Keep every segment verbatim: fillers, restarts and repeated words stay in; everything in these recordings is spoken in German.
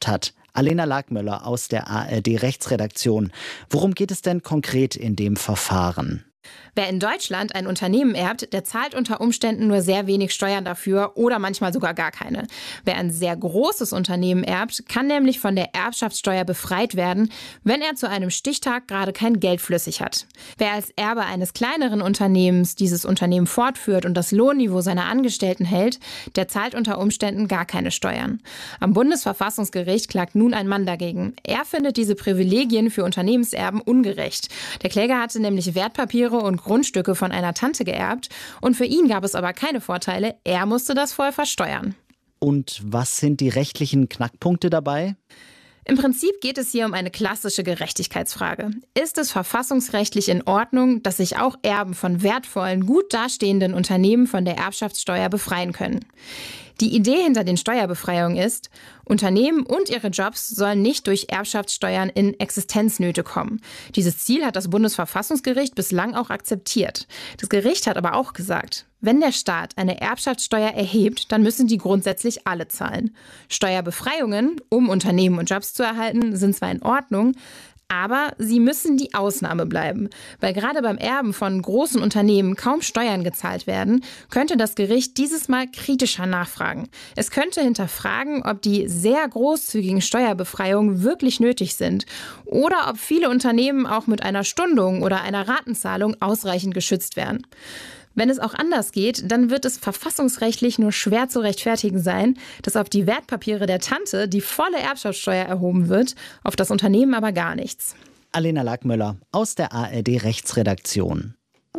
berichtet hat. Alena Lagmöller aus der A R D-Rechtsredaktion. Worum geht es denn konkret in dem Verfahren? Wer in Deutschland ein Unternehmen erbt, der zahlt unter Umständen nur sehr wenig Steuern dafür oder manchmal sogar gar keine. Wer ein sehr großes Unternehmen erbt, kann nämlich von der Erbschaftssteuer befreit werden, wenn er zu einem Stichtag gerade kein Geld flüssig hat. Wer als Erbe eines kleineren Unternehmens dieses Unternehmen fortführt und das Lohnniveau seiner Angestellten hält, der zahlt unter Umständen gar keine Steuern. Am Bundesverfassungsgericht klagt nun ein Mann dagegen. Er findet diese Privilegien für Unternehmenserben ungerecht. Der Kläger hatte nämlich Wertpapiere und Grundstücke von einer Tante geerbt und für ihn gab es aber keine Vorteile, er musste das voll versteuern. Und was sind die rechtlichen Knackpunkte dabei? Im Prinzip geht es hier um eine klassische Gerechtigkeitsfrage. Ist es verfassungsrechtlich in Ordnung, dass sich auch Erben von wertvollen, gut dastehenden Unternehmen von der Erbschaftssteuer befreien können? Die Idee hinter den Steuerbefreiungen ist, Unternehmen und ihre Jobs sollen nicht durch Erbschaftssteuern in Existenznöte kommen. Dieses Ziel hat das Bundesverfassungsgericht bislang auch akzeptiert. Das Gericht hat aber auch gesagt, wenn der Staat eine Erbschaftssteuer erhebt, dann müssen die grundsätzlich alle zahlen. Steuerbefreiungen, um Unternehmen und Jobs zu erhalten, sind zwar in Ordnung, aber sie müssen die Ausnahme bleiben. Weil gerade beim Erben von großen Unternehmen kaum Steuern gezahlt werden, könnte das Gericht dieses Mal kritischer nachfragen. Es könnte hinterfragen, ob die sehr großzügigen Steuerbefreiungen wirklich nötig sind oder ob viele Unternehmen auch mit einer Stundung oder einer Ratenzahlung ausreichend geschützt werden. Wenn es auch anders geht, dann wird es verfassungsrechtlich nur schwer zu rechtfertigen sein, dass auf die Wertpapiere der Tante die volle Erbschaftssteuer erhoben wird, auf das Unternehmen aber gar nichts. Alena Lagmöller aus der A R D-Rechtsredaktion.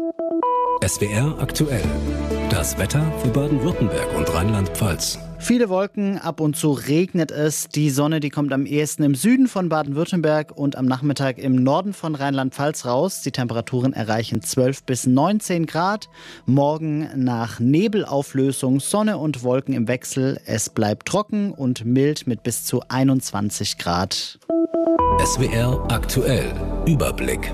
S W R aktuell. Das Wetter für Baden-Württemberg und Rheinland-Pfalz. Viele Wolken, ab und zu regnet es. Die Sonne, die kommt am ehesten im Süden von Baden-Württemberg und am Nachmittag im Norden von Rheinland-Pfalz raus. Die Temperaturen erreichen zwölf bis neunzehn Grad. Morgen nach Nebelauflösung, Sonne und Wolken im Wechsel. Es bleibt trocken und mild mit bis zu einundzwanzig Grad. S W R aktuell. Überblick.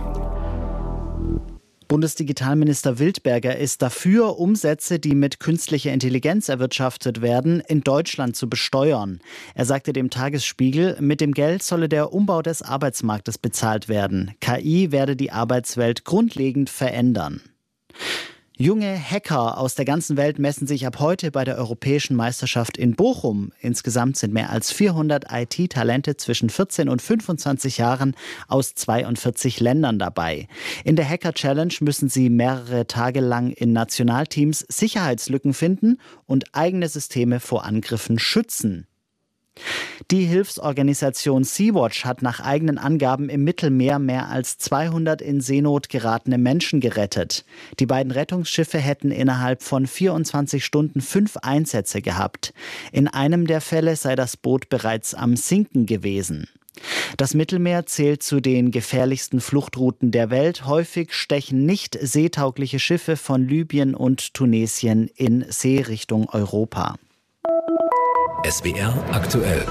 Bundesdigitalminister Wildberger ist dafür, Umsätze, die mit künstlicher Intelligenz erwirtschaftet werden, in Deutschland zu besteuern. Er sagte dem Tagesspiegel, mit dem Geld solle der Umbau des Arbeitsmarktes bezahlt werden. K I werde die Arbeitswelt grundlegend verändern. Junge Hacker aus der ganzen Welt messen sich ab heute bei der Europäischen Meisterschaft in Bochum. Insgesamt sind mehr als vierhundert I T-Talente zwischen vierzehn und fünfundzwanzig Jahren aus zweiundvierzig Ländern dabei. In der Hacker Challenge müssen sie mehrere Tage lang in Nationalteams Sicherheitslücken finden und eigene Systeme vor Angriffen schützen. Die Hilfsorganisation Sea-Watch hat nach eigenen Angaben im Mittelmeer mehr als zweihundert in Seenot geratene Menschen gerettet. Die beiden Rettungsschiffe hätten innerhalb von vierundzwanzig Stunden fünf Einsätze gehabt. In einem der Fälle sei das Boot bereits am Sinken gewesen. Das Mittelmeer zählt zu den gefährlichsten Fluchtrouten der Welt. Häufig stechen nicht seetaugliche Schiffe von Libyen und Tunesien in Seerichtung Europa. S W R aktuell.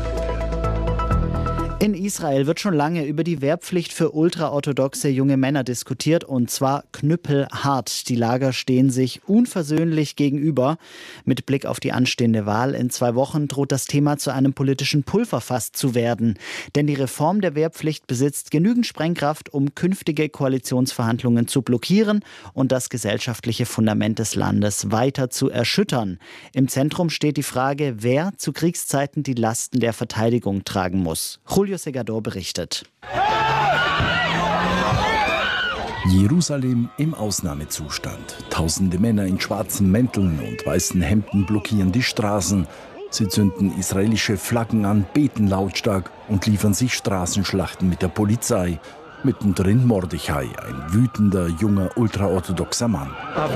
In Israel wird schon lange über die Wehrpflicht für ultraorthodoxe junge Männer diskutiert, und zwar knüppelhart. Die Lager stehen sich unversöhnlich gegenüber. Mit Blick auf die anstehende Wahl in zwei Wochen droht das Thema zu einem politischen Pulverfass zu werden. Denn die Reform der Wehrpflicht besitzt genügend Sprengkraft, um künftige Koalitionsverhandlungen zu blockieren und das gesellschaftliche Fundament des Landes weiter zu erschüttern. Im Zentrum steht die Frage, wer zu Kriegszeiten die Lasten der Verteidigung tragen muss. Julio Segador berichtet. Jerusalem im Ausnahmezustand. Tausende Männer in schwarzen Mänteln und weißen Hemden blockieren die Straßen. Sie zünden israelische Flaggen an, beten lautstark und liefern sich Straßenschlachten mit der Polizei. Mittendrin Mordechai, ein wütender, junger, ultraorthodoxer Mann.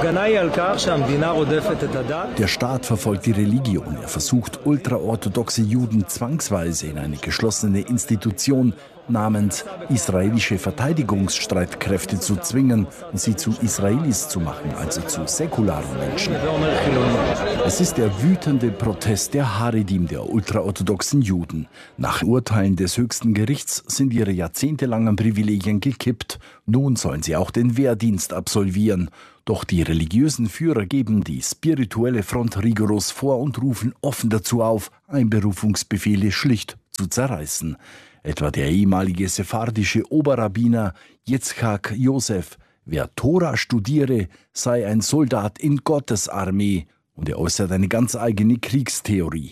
Der Staat verfolgt die Religion. Er versucht, ultraorthodoxe Juden zwangsweise in eine geschlossene Institution namens israelische Verteidigungsstreitkräfte zu zwingen und sie zu Israelis zu machen, also zu säkularen Menschen. Es ist der wütende Protest der Haredim, der ultraorthodoxen Juden. Nach Urteilen des höchsten Gerichts sind ihre jahrzehntelangen Privilegien gekippt. Nun sollen sie auch den Wehrdienst absolvieren. Doch die religiösen Führer geben die spirituelle Front rigoros vor und rufen offen dazu auf, Einberufungsbefehle schlicht zu zerreißen. Etwa der ehemalige sephardische Oberrabbiner Yitzchak Yosef. Wer Tora studiere, sei ein Soldat in Gottes Armee. Und er äußert eine ganz eigene Kriegstheorie.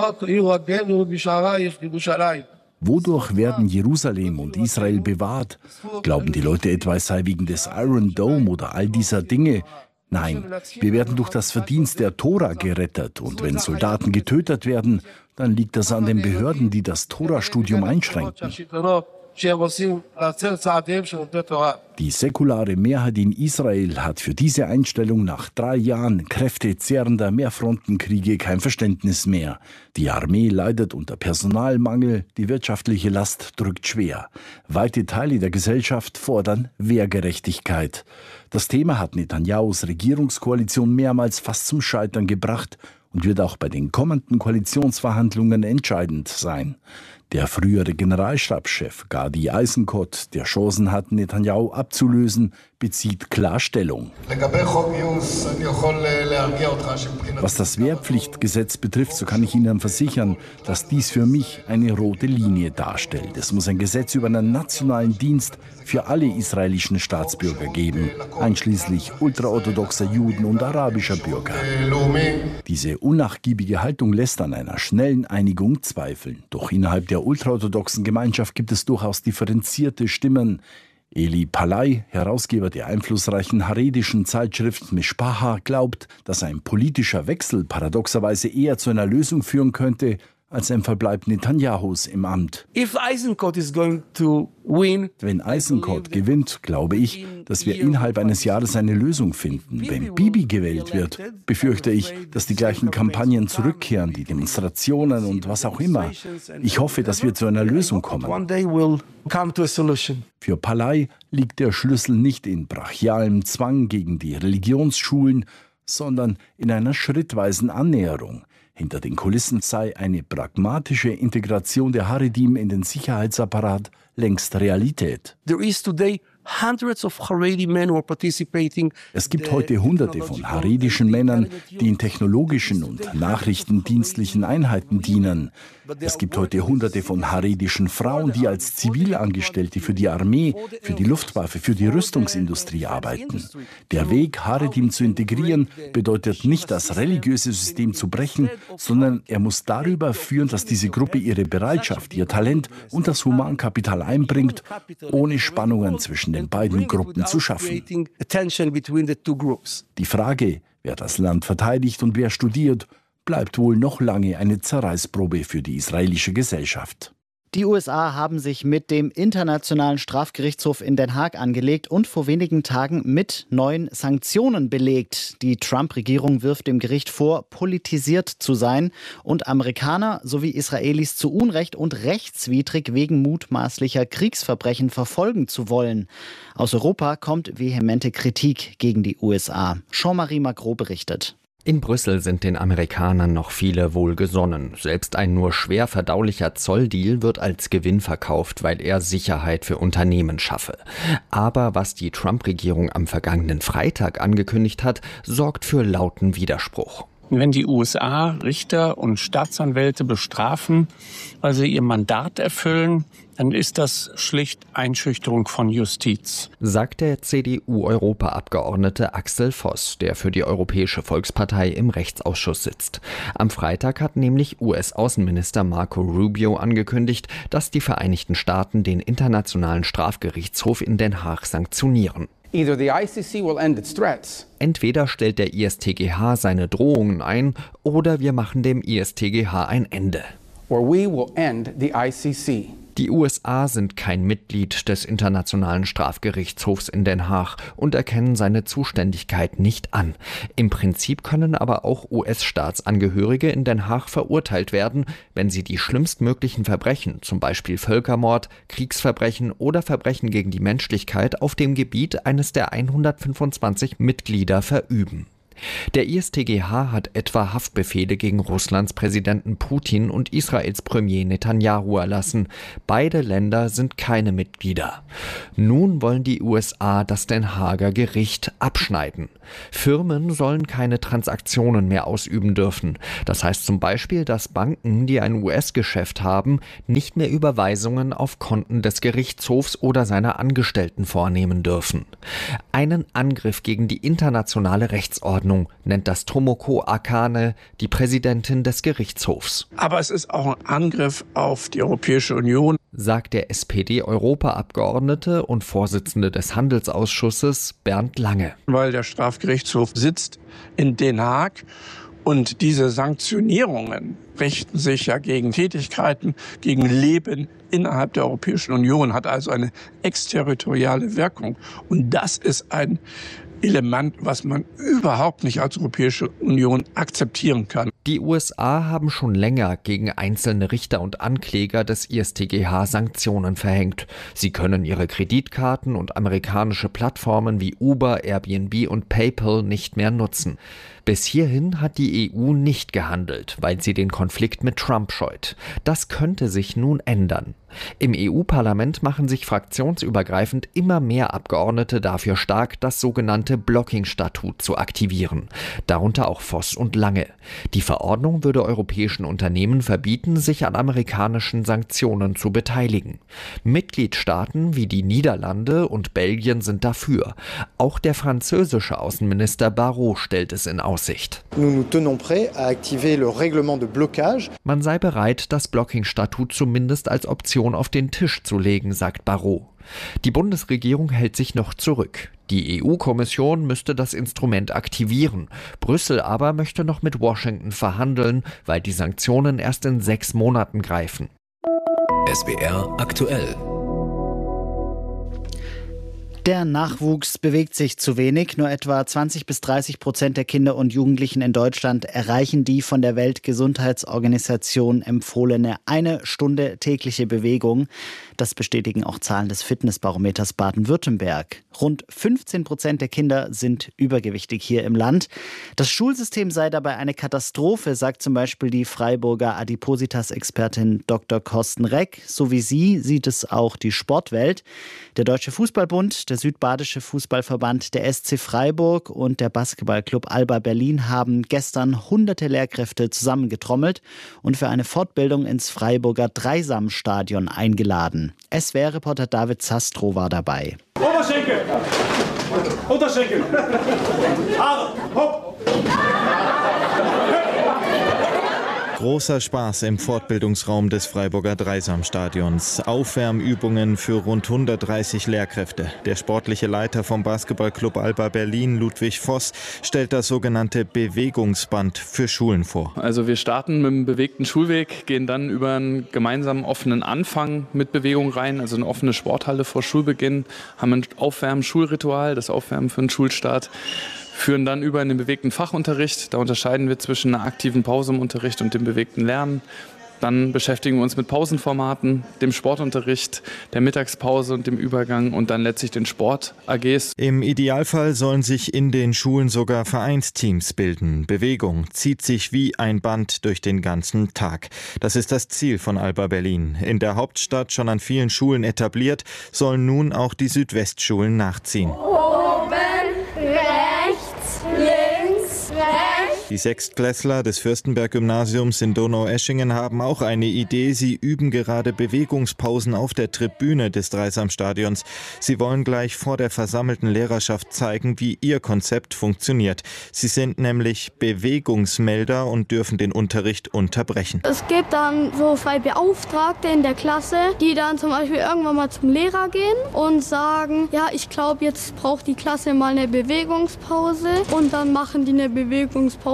Wodurch werden Jerusalem und Israel bewahrt? Glauben die Leute etwa, es sei wegen des Iron Dome oder all dieser Dinge? Nein, wir werden durch das Verdienst der Tora gerettet. Und wenn Soldaten getötet werden, dann liegt das an den Behörden, die das Tora-Studium einschränken. Die säkulare Mehrheit in Israel hat für diese Einstellung nach drei Jahren kräftezehrender Mehrfrontenkriege kein Verständnis mehr. Die Armee leidet unter Personalmangel, die wirtschaftliche Last drückt schwer. Weite Teile der Gesellschaft fordern Wehrgerechtigkeit. Das Thema hat Netanyahus Regierungskoalition mehrmals fast zum Scheitern gebracht und wird auch bei den kommenden Koalitionsverhandlungen entscheidend sein. Der frühere Generalstabschef Gadi Eisenkot, der Chancen hat, Netanyahu abzulösen, bezieht klar Stellung. Was das Wehrpflichtgesetz betrifft, so kann ich Ihnen versichern, dass dies für mich eine rote Linie darstellt. Es muss ein Gesetz über einen nationalen Dienst für alle israelischen Staatsbürger geben, einschließlich ultraorthodoxer Juden und arabischer Bürger. Diese unnachgiebige Haltung lässt an einer schnellen Einigung zweifeln. Doch innerhalb der ultraorthodoxen Gemeinschaft gibt es durchaus differenzierte Stimmen. Eli Palai, Herausgeber der einflussreichen haredischen Zeitschrift Mishpacha, glaubt, dass ein politischer Wechsel paradoxerweise eher zu einer Lösung führen könnte, als ein Verbleib Netanyahus im Amt. If Eisenkot is going to win, Wenn Eisenkot gewinnt, glaube ich, dass wir innerhalb eines Jahres eine Lösung finden. Wenn Bibi gewählt wird, befürchte ich, dass die gleichen Kampagnen zurückkehren, die Demonstrationen und was auch immer. Ich hoffe, dass wir zu einer Lösung kommen. one day we'll come to a solution. Für Palai liegt der Schlüssel nicht in brachialem Zwang gegen die Religionsschulen, sondern in einer schrittweisen Annäherung. Hinter den Kulissen sei eine pragmatische Integration der Haredim in den Sicherheitsapparat längst Realität. There is today hundreds of Haredi men who are participating. Es gibt heute Hunderte von haredischen Männern, die in technologischen und nachrichtendienstlichen Einheiten dienen. Es gibt heute Hunderte von haredischen Frauen, die als Zivilangestellte für die Armee, für die Luftwaffe, für die Rüstungsindustrie arbeiten. Der Weg, Haredim zu integrieren, bedeutet nicht, das religiöse System zu brechen, sondern er muss darüber führen, dass diese Gruppe ihre Bereitschaft, ihr Talent und das Humankapital einbringt, ohne Spannungen zwischen den beiden Gruppen zu schaffen. Die Frage, wer das Land verteidigt und wer studiert, bleibt wohl noch lange eine Zerreißprobe für die israelische Gesellschaft. Die U S A haben sich mit dem Internationalen Strafgerichtshof in Den Haag angelegt und vor wenigen Tagen mit neuen Sanktionen belegt. Die Trump-Regierung wirft dem Gericht vor, politisiert zu sein und Amerikaner sowie Israelis zu Unrecht und rechtswidrig wegen mutmaßlicher Kriegsverbrechen verfolgen zu wollen. Aus Europa kommt vehemente Kritik gegen die U S A. Jean-Marie Magro berichtet. In Brüssel sind den Amerikanern noch viele wohlgesonnen. Selbst ein nur schwer verdaulicher Zolldeal wird als Gewinn verkauft, weil er Sicherheit für Unternehmen schaffe. Aber was die Trump-Regierung am vergangenen Freitag angekündigt hat, sorgt für lauten Widerspruch. Wenn die U S A Richter und Staatsanwälte bestrafen, weil sie ihr Mandat erfüllen, dann ist das schlicht Einschüchterung von Justiz, sagt der C D U-Europaabgeordnete Axel Voss, der für die Europäische Volkspartei im Rechtsausschuss sitzt. Am Freitag hat nämlich U S-Außenminister Marco Rubio angekündigt, dass die Vereinigten Staaten den Internationalen Strafgerichtshof in Den Haag sanktionieren. Entweder stellt der I S T G H seine Drohungen ein, oder wir machen dem I S T G H ein Ende. Die U S A sind kein Mitglied des Internationalen Strafgerichtshofs in Den Haag und erkennen seine Zuständigkeit nicht an. Im Prinzip können aber auch U S-Staatsangehörige in Den Haag verurteilt werden, wenn sie die schlimmstmöglichen Verbrechen, zum Beispiel Völkermord, Kriegsverbrechen oder Verbrechen gegen die Menschlichkeit auf dem Gebiet eines der hundertfünfundzwanzig Mitglieder verüben. Der I S T G H hat etwa Haftbefehle gegen Russlands Präsidenten Putin und Israels Premier Netanyahu erlassen. Beide Länder sind keine Mitglieder. Nun wollen die U S A das Den Haager Gericht abschneiden. Firmen sollen keine Transaktionen mehr ausüben dürfen. Das heißt zum Beispiel, dass Banken, die ein U S-Geschäft haben, nicht mehr Überweisungen auf Konten des Gerichtshofs oder seiner Angestellten vornehmen dürfen. Einen Angriff gegen die internationale Rechtsordnung nennt das Tomoko Akane, die Präsidentin des Gerichtshofs. Aber es ist auch ein Angriff auf die Europäische Union, sagt der S P D-Europaabgeordnete und Vorsitzende des Handelsausschusses Bernd Lange. Weil der Strafgerichtshof sitzt in Den Haag und diese Sanktionierungen richten sich ja gegen Tätigkeiten, gegen Leben innerhalb der Europäischen Union, hat also eine exterritoriale Wirkung. Und das ist ein Element, was man überhaupt nicht als Europäische Union akzeptieren kann. Die U S A haben schon länger gegen einzelne Richter und Ankläger des I S T G H Sanktionen verhängt. Sie können ihre Kreditkarten und amerikanische Plattformen wie Uber, Airbnb und PayPal nicht mehr nutzen. Bis hierhin hat die E U nicht gehandelt, weil sie den Konflikt mit Trump scheut. Das könnte sich nun ändern. Im E U-Parlament machen sich fraktionsübergreifend immer mehr Abgeordnete dafür stark, das sogenannte Blocking-Statut zu aktivieren. Darunter auch Voss und Lange. Die Verordnung würde europäischen Unternehmen verbieten, sich an amerikanischen Sanktionen zu beteiligen. Mitgliedstaaten wie die Niederlande und Belgien sind dafür. Auch der französische Außenminister Barrot stellt es in Aussicht. Man sei bereit, das Blocking-Statut zumindest als Option auf den Tisch zu legen, sagt Barrot. Die Bundesregierung hält sich noch zurück. Die E U-Kommission müsste das Instrument aktivieren. Brüssel aber möchte noch mit Washington verhandeln, weil die Sanktionen erst in sechs Monaten greifen. S W R aktuell. Der Nachwuchs bewegt sich zu wenig. Nur etwa zwanzig bis dreißig Prozent der Kinder und Jugendlichen in Deutschland erreichen die von der Weltgesundheitsorganisation empfohlene eine Stunde tägliche Bewegung. Das bestätigen auch Zahlen des Fitnessbarometers Baden-Württemberg. Rund fünfzehn Prozent der Kinder sind übergewichtig hier im Land. Das Schulsystem sei dabei eine Katastrophe, sagt zum Beispiel die Freiburger Adipositas-Expertin Doktor Korsten Reck. So wie sie sieht es auch die Sportwelt. Der Deutsche Fußballbund, der Südbadische Fußballverband, der S C Freiburg und der Basketballclub Alba Berlin haben gestern hunderte Lehrkräfte zusammengetrommelt und für eine Fortbildung ins Freiburger Dreisamstadion eingeladen. S W R-Reporter David Zastro war dabei. Oberschenkel! Unterschenkel! Haare! Hopp! Großer Spaß im Fortbildungsraum des Freiburger Dreisamstadions. Aufwärmübungen für rund hundertdreißig Lehrkräfte. Der sportliche Leiter vom Basketballclub Alba Berlin, Ludwig Voss, stellt das sogenannte Bewegungsband für Schulen vor. Also wir starten mit einem bewegten Schulweg, gehen dann über einen gemeinsamen offenen Anfang mit Bewegung rein, also eine offene Sporthalle vor Schulbeginn, haben ein Aufwärmen-Schulritual, das Aufwärmen für den Schulstart. Führen dann über in den bewegten Fachunterricht. Da unterscheiden wir zwischen einer aktiven Pause im Unterricht und dem bewegten Lernen. Dann beschäftigen wir uns mit Pausenformaten, dem Sportunterricht, der Mittagspause und dem Übergang und dann letztlich den Sport-A Gs. Im Idealfall sollen sich in den Schulen sogar Vereinsteams bilden. Bewegung zieht sich wie ein Band durch den ganzen Tag. Das ist das Ziel von Alba Berlin. In der Hauptstadt schon an vielen Schulen etabliert, sollen nun auch die Südwestschulen nachziehen. Die Sechstklässler des Fürstenberg-Gymnasiums in Donaueschingen haben auch eine Idee. Sie üben gerade Bewegungspausen auf der Tribüne des Dreisamstadions. Sie wollen gleich vor der versammelten Lehrerschaft zeigen, wie ihr Konzept funktioniert. Sie sind nämlich Bewegungsmelder und dürfen den Unterricht unterbrechen. Es gibt dann so zwei Beauftragte in der Klasse, die dann zum Beispiel irgendwann mal zum Lehrer gehen und sagen, ja, ich glaube, jetzt braucht die Klasse mal eine Bewegungspause. Und dann machen die eine Bewegungspause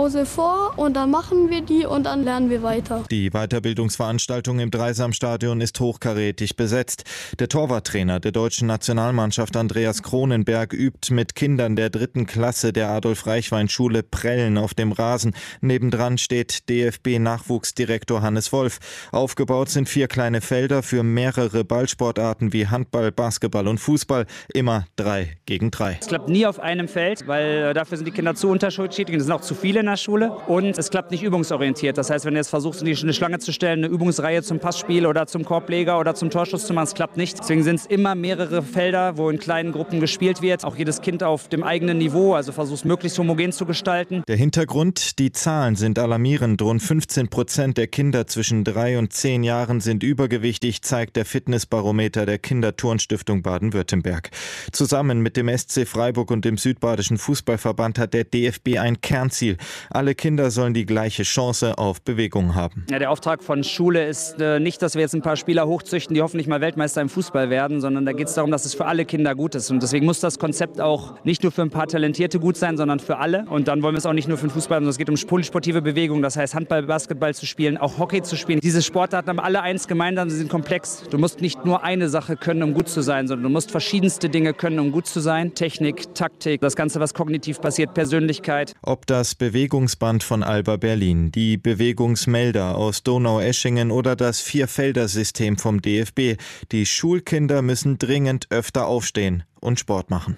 Hause vor und dann machen wir die und dann lernen wir weiter. Die Weiterbildungsveranstaltung im Dreisamstadion ist hochkarätig besetzt. Der Torwarttrainer der deutschen Nationalmannschaft Andreas Kronenberg übt mit Kindern der dritten Klasse der Adolf-Reichwein-Schule Prellen auf dem Rasen. Nebendran steht D F B-Nachwuchsdirektor Hannes Wolf. Aufgebaut sind vier kleine Felder für mehrere Ballsportarten wie Handball, Basketball und Fußball. Immer drei gegen drei. Es klappt nie auf einem Feld, weil dafür sind die Kinder zu unterschiedlich. Es sind auch zu viele in der Schule. Und es klappt nicht übungsorientiert. Das heißt, wenn du jetzt versuchst, eine Schlange zu stellen, eine Übungsreihe zum Passspiel oder zum Korbleger oder zum Torschuss zu machen, es klappt nicht. Deswegen sind es immer mehrere Felder, wo in kleinen Gruppen gespielt wird. Auch jedes Kind auf dem eigenen Niveau, also versuchst möglichst homogen zu gestalten. Der Hintergrund, die Zahlen sind alarmierend. Rund fünfzehn Prozent der Kinder zwischen drei und zehn Jahren sind übergewichtig, zeigt der Fitnessbarometer der Kinderturnstiftung Baden-Württemberg. Zusammen mit dem S C Freiburg und dem Südbadischen Fußballverband hat der D F B ein Kernziel. Alle Kinder sollen die gleiche Chance auf Bewegung haben. Ja, der Auftrag von Schule ist äh, nicht, dass wir jetzt ein paar Spieler hochzüchten, die hoffentlich mal Weltmeister im Fußball werden, sondern da geht es darum, dass es für alle Kinder gut ist. Und deswegen muss das Konzept auch nicht nur für ein paar Talentierte gut sein, sondern für alle. Und dann wollen wir es auch nicht nur für den Fußball, sondern es geht um polysportive Bewegung. Das heißt, Handball, Basketball zu spielen, auch Hockey zu spielen. Diese Sportarten haben alle eins gemeinsam, sie sind komplex. Du musst nicht nur eine Sache können, um gut zu sein, sondern du musst verschiedenste Dinge können, um gut zu sein. Technik, Taktik, das Ganze, was kognitiv passiert, Persönlichkeit. Ob das Bewegungsband von Alba Berlin, die Bewegungsmelder aus Donaueschingen oder das Vierfelder-System vom D F B. Die Schulkinder müssen dringend öfter aufstehen und Sport machen.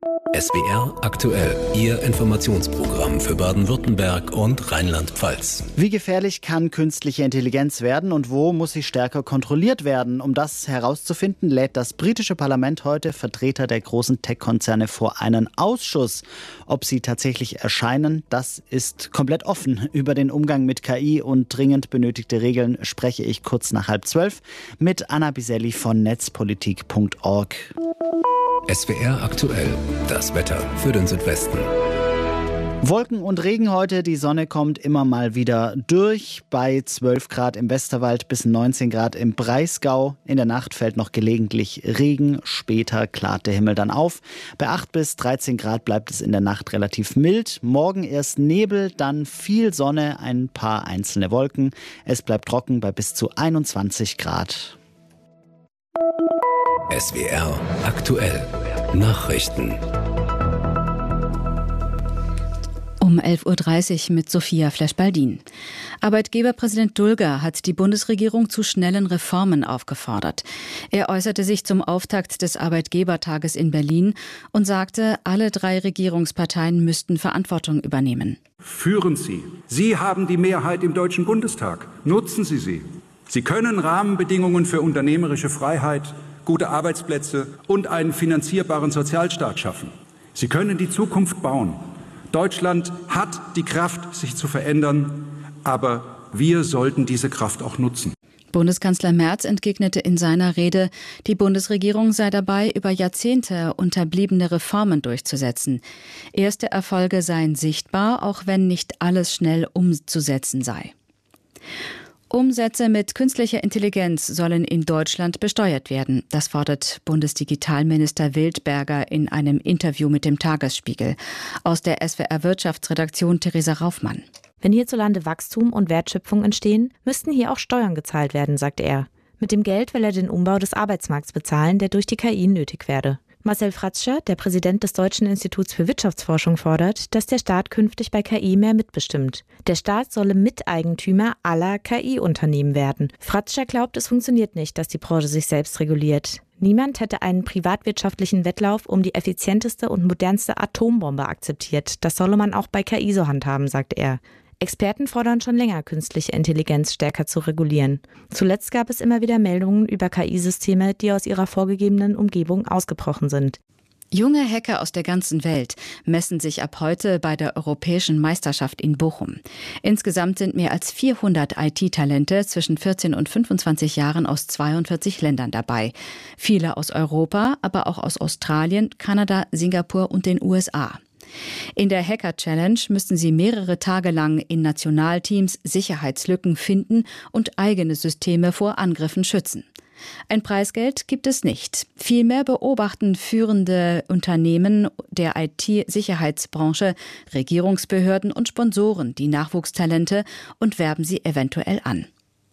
S W R aktuell, Ihr Informationsprogramm für Baden-Württemberg und Rheinland-Pfalz. Wie gefährlich kann künstliche Intelligenz werden und wo muss sie stärker kontrolliert werden? Um das herauszufinden, lädt das britische Parlament heute Vertreter der großen Tech-Konzerne vor einen Ausschuss. Ob sie tatsächlich erscheinen, das ist komplett offen. Über den Umgang mit K I und dringend benötigte Regeln spreche ich kurz nach halb zwölf mit Anna Biselli von netzpolitik punkt org. S W R aktuell, das Wetter für den Südwesten. Wolken und Regen heute, die Sonne kommt immer mal wieder durch. Bei zwölf Grad im Westerwald bis neunzehn Grad im Breisgau. In der Nacht fällt noch gelegentlich Regen, später klart der Himmel dann auf. Bei acht bis dreizehn Grad bleibt es in der Nacht relativ mild. Morgen erst Nebel, dann viel Sonne, ein paar einzelne Wolken. Es bleibt trocken bei bis zu einundzwanzig Grad. S W R aktuell, Nachrichten. Um elf Uhr dreißig mit Sophia Flesch-Baldin. Arbeitgeberpräsident Dulger hat die Bundesregierung zu schnellen Reformen aufgefordert. Er äußerte sich zum Auftakt des Arbeitgebertages in Berlin und sagte, alle drei Regierungsparteien müssten Verantwortung übernehmen. Führen Sie. Sie haben die Mehrheit im Deutschen Bundestag. Nutzen Sie sie. Sie können Rahmenbedingungen für unternehmerische Freiheit, gute Arbeitsplätze und einen finanzierbaren Sozialstaat schaffen. Sie können die Zukunft bauen. Deutschland hat die Kraft, sich zu verändern, aber wir sollten diese Kraft auch nutzen. Bundeskanzler Merz entgegnete in seiner Rede, die Bundesregierung sei dabei, über Jahrzehnte unterbliebene Reformen durchzusetzen. Erste Erfolge seien sichtbar, auch wenn nicht alles schnell umzusetzen sei. Umsätze mit künstlicher Intelligenz sollen in Deutschland besteuert werden. Das fordert Bundesdigitalminister Wildberger in einem Interview mit dem Tagesspiegel. Aus der S W R-Wirtschaftsredaktion Theresa Raufmann. Wenn hierzulande Wachstum und Wertschöpfung entstehen, müssten hier auch Steuern gezahlt werden, sagt er. Mit dem Geld will er den Umbau des Arbeitsmarkts bezahlen, der durch die K I nötig werde. Marcel Fratscher, der Präsident des Deutschen Instituts für Wirtschaftsforschung, fordert, dass der Staat künftig bei K I mehr mitbestimmt. Der Staat solle Miteigentümer aller K I-Unternehmen werden. Fratscher glaubt, es funktioniert nicht, dass die Branche sich selbst reguliert. Niemand hätte einen privatwirtschaftlichen Wettlauf um die effizienteste und modernste Atombombe akzeptiert. Das solle man auch bei K I so handhaben, sagt er. Experten fordern schon länger, künstliche Intelligenz stärker zu regulieren. Zuletzt gab es immer wieder Meldungen über K I-Systeme, die aus ihrer vorgegebenen Umgebung ausgebrochen sind. Junge Hacker aus der ganzen Welt messen sich ab heute bei der Europäischen Meisterschaft in Bochum. Insgesamt sind mehr als vierhundert I T-Talente zwischen vierzehn und fünfundzwanzig Jahren aus zweiundvierzig Ländern dabei. Viele aus Europa, aber auch aus Australien, Kanada, Singapur und den U S A. In der Hacker-Challenge müssen sie mehrere Tage lang in Nationalteams Sicherheitslücken finden und eigene Systeme vor Angriffen schützen. Ein Preisgeld gibt es nicht. Vielmehr beobachten führende Unternehmen der I T-Sicherheitsbranche, Regierungsbehörden und Sponsoren die Nachwuchstalente und werben sie eventuell an.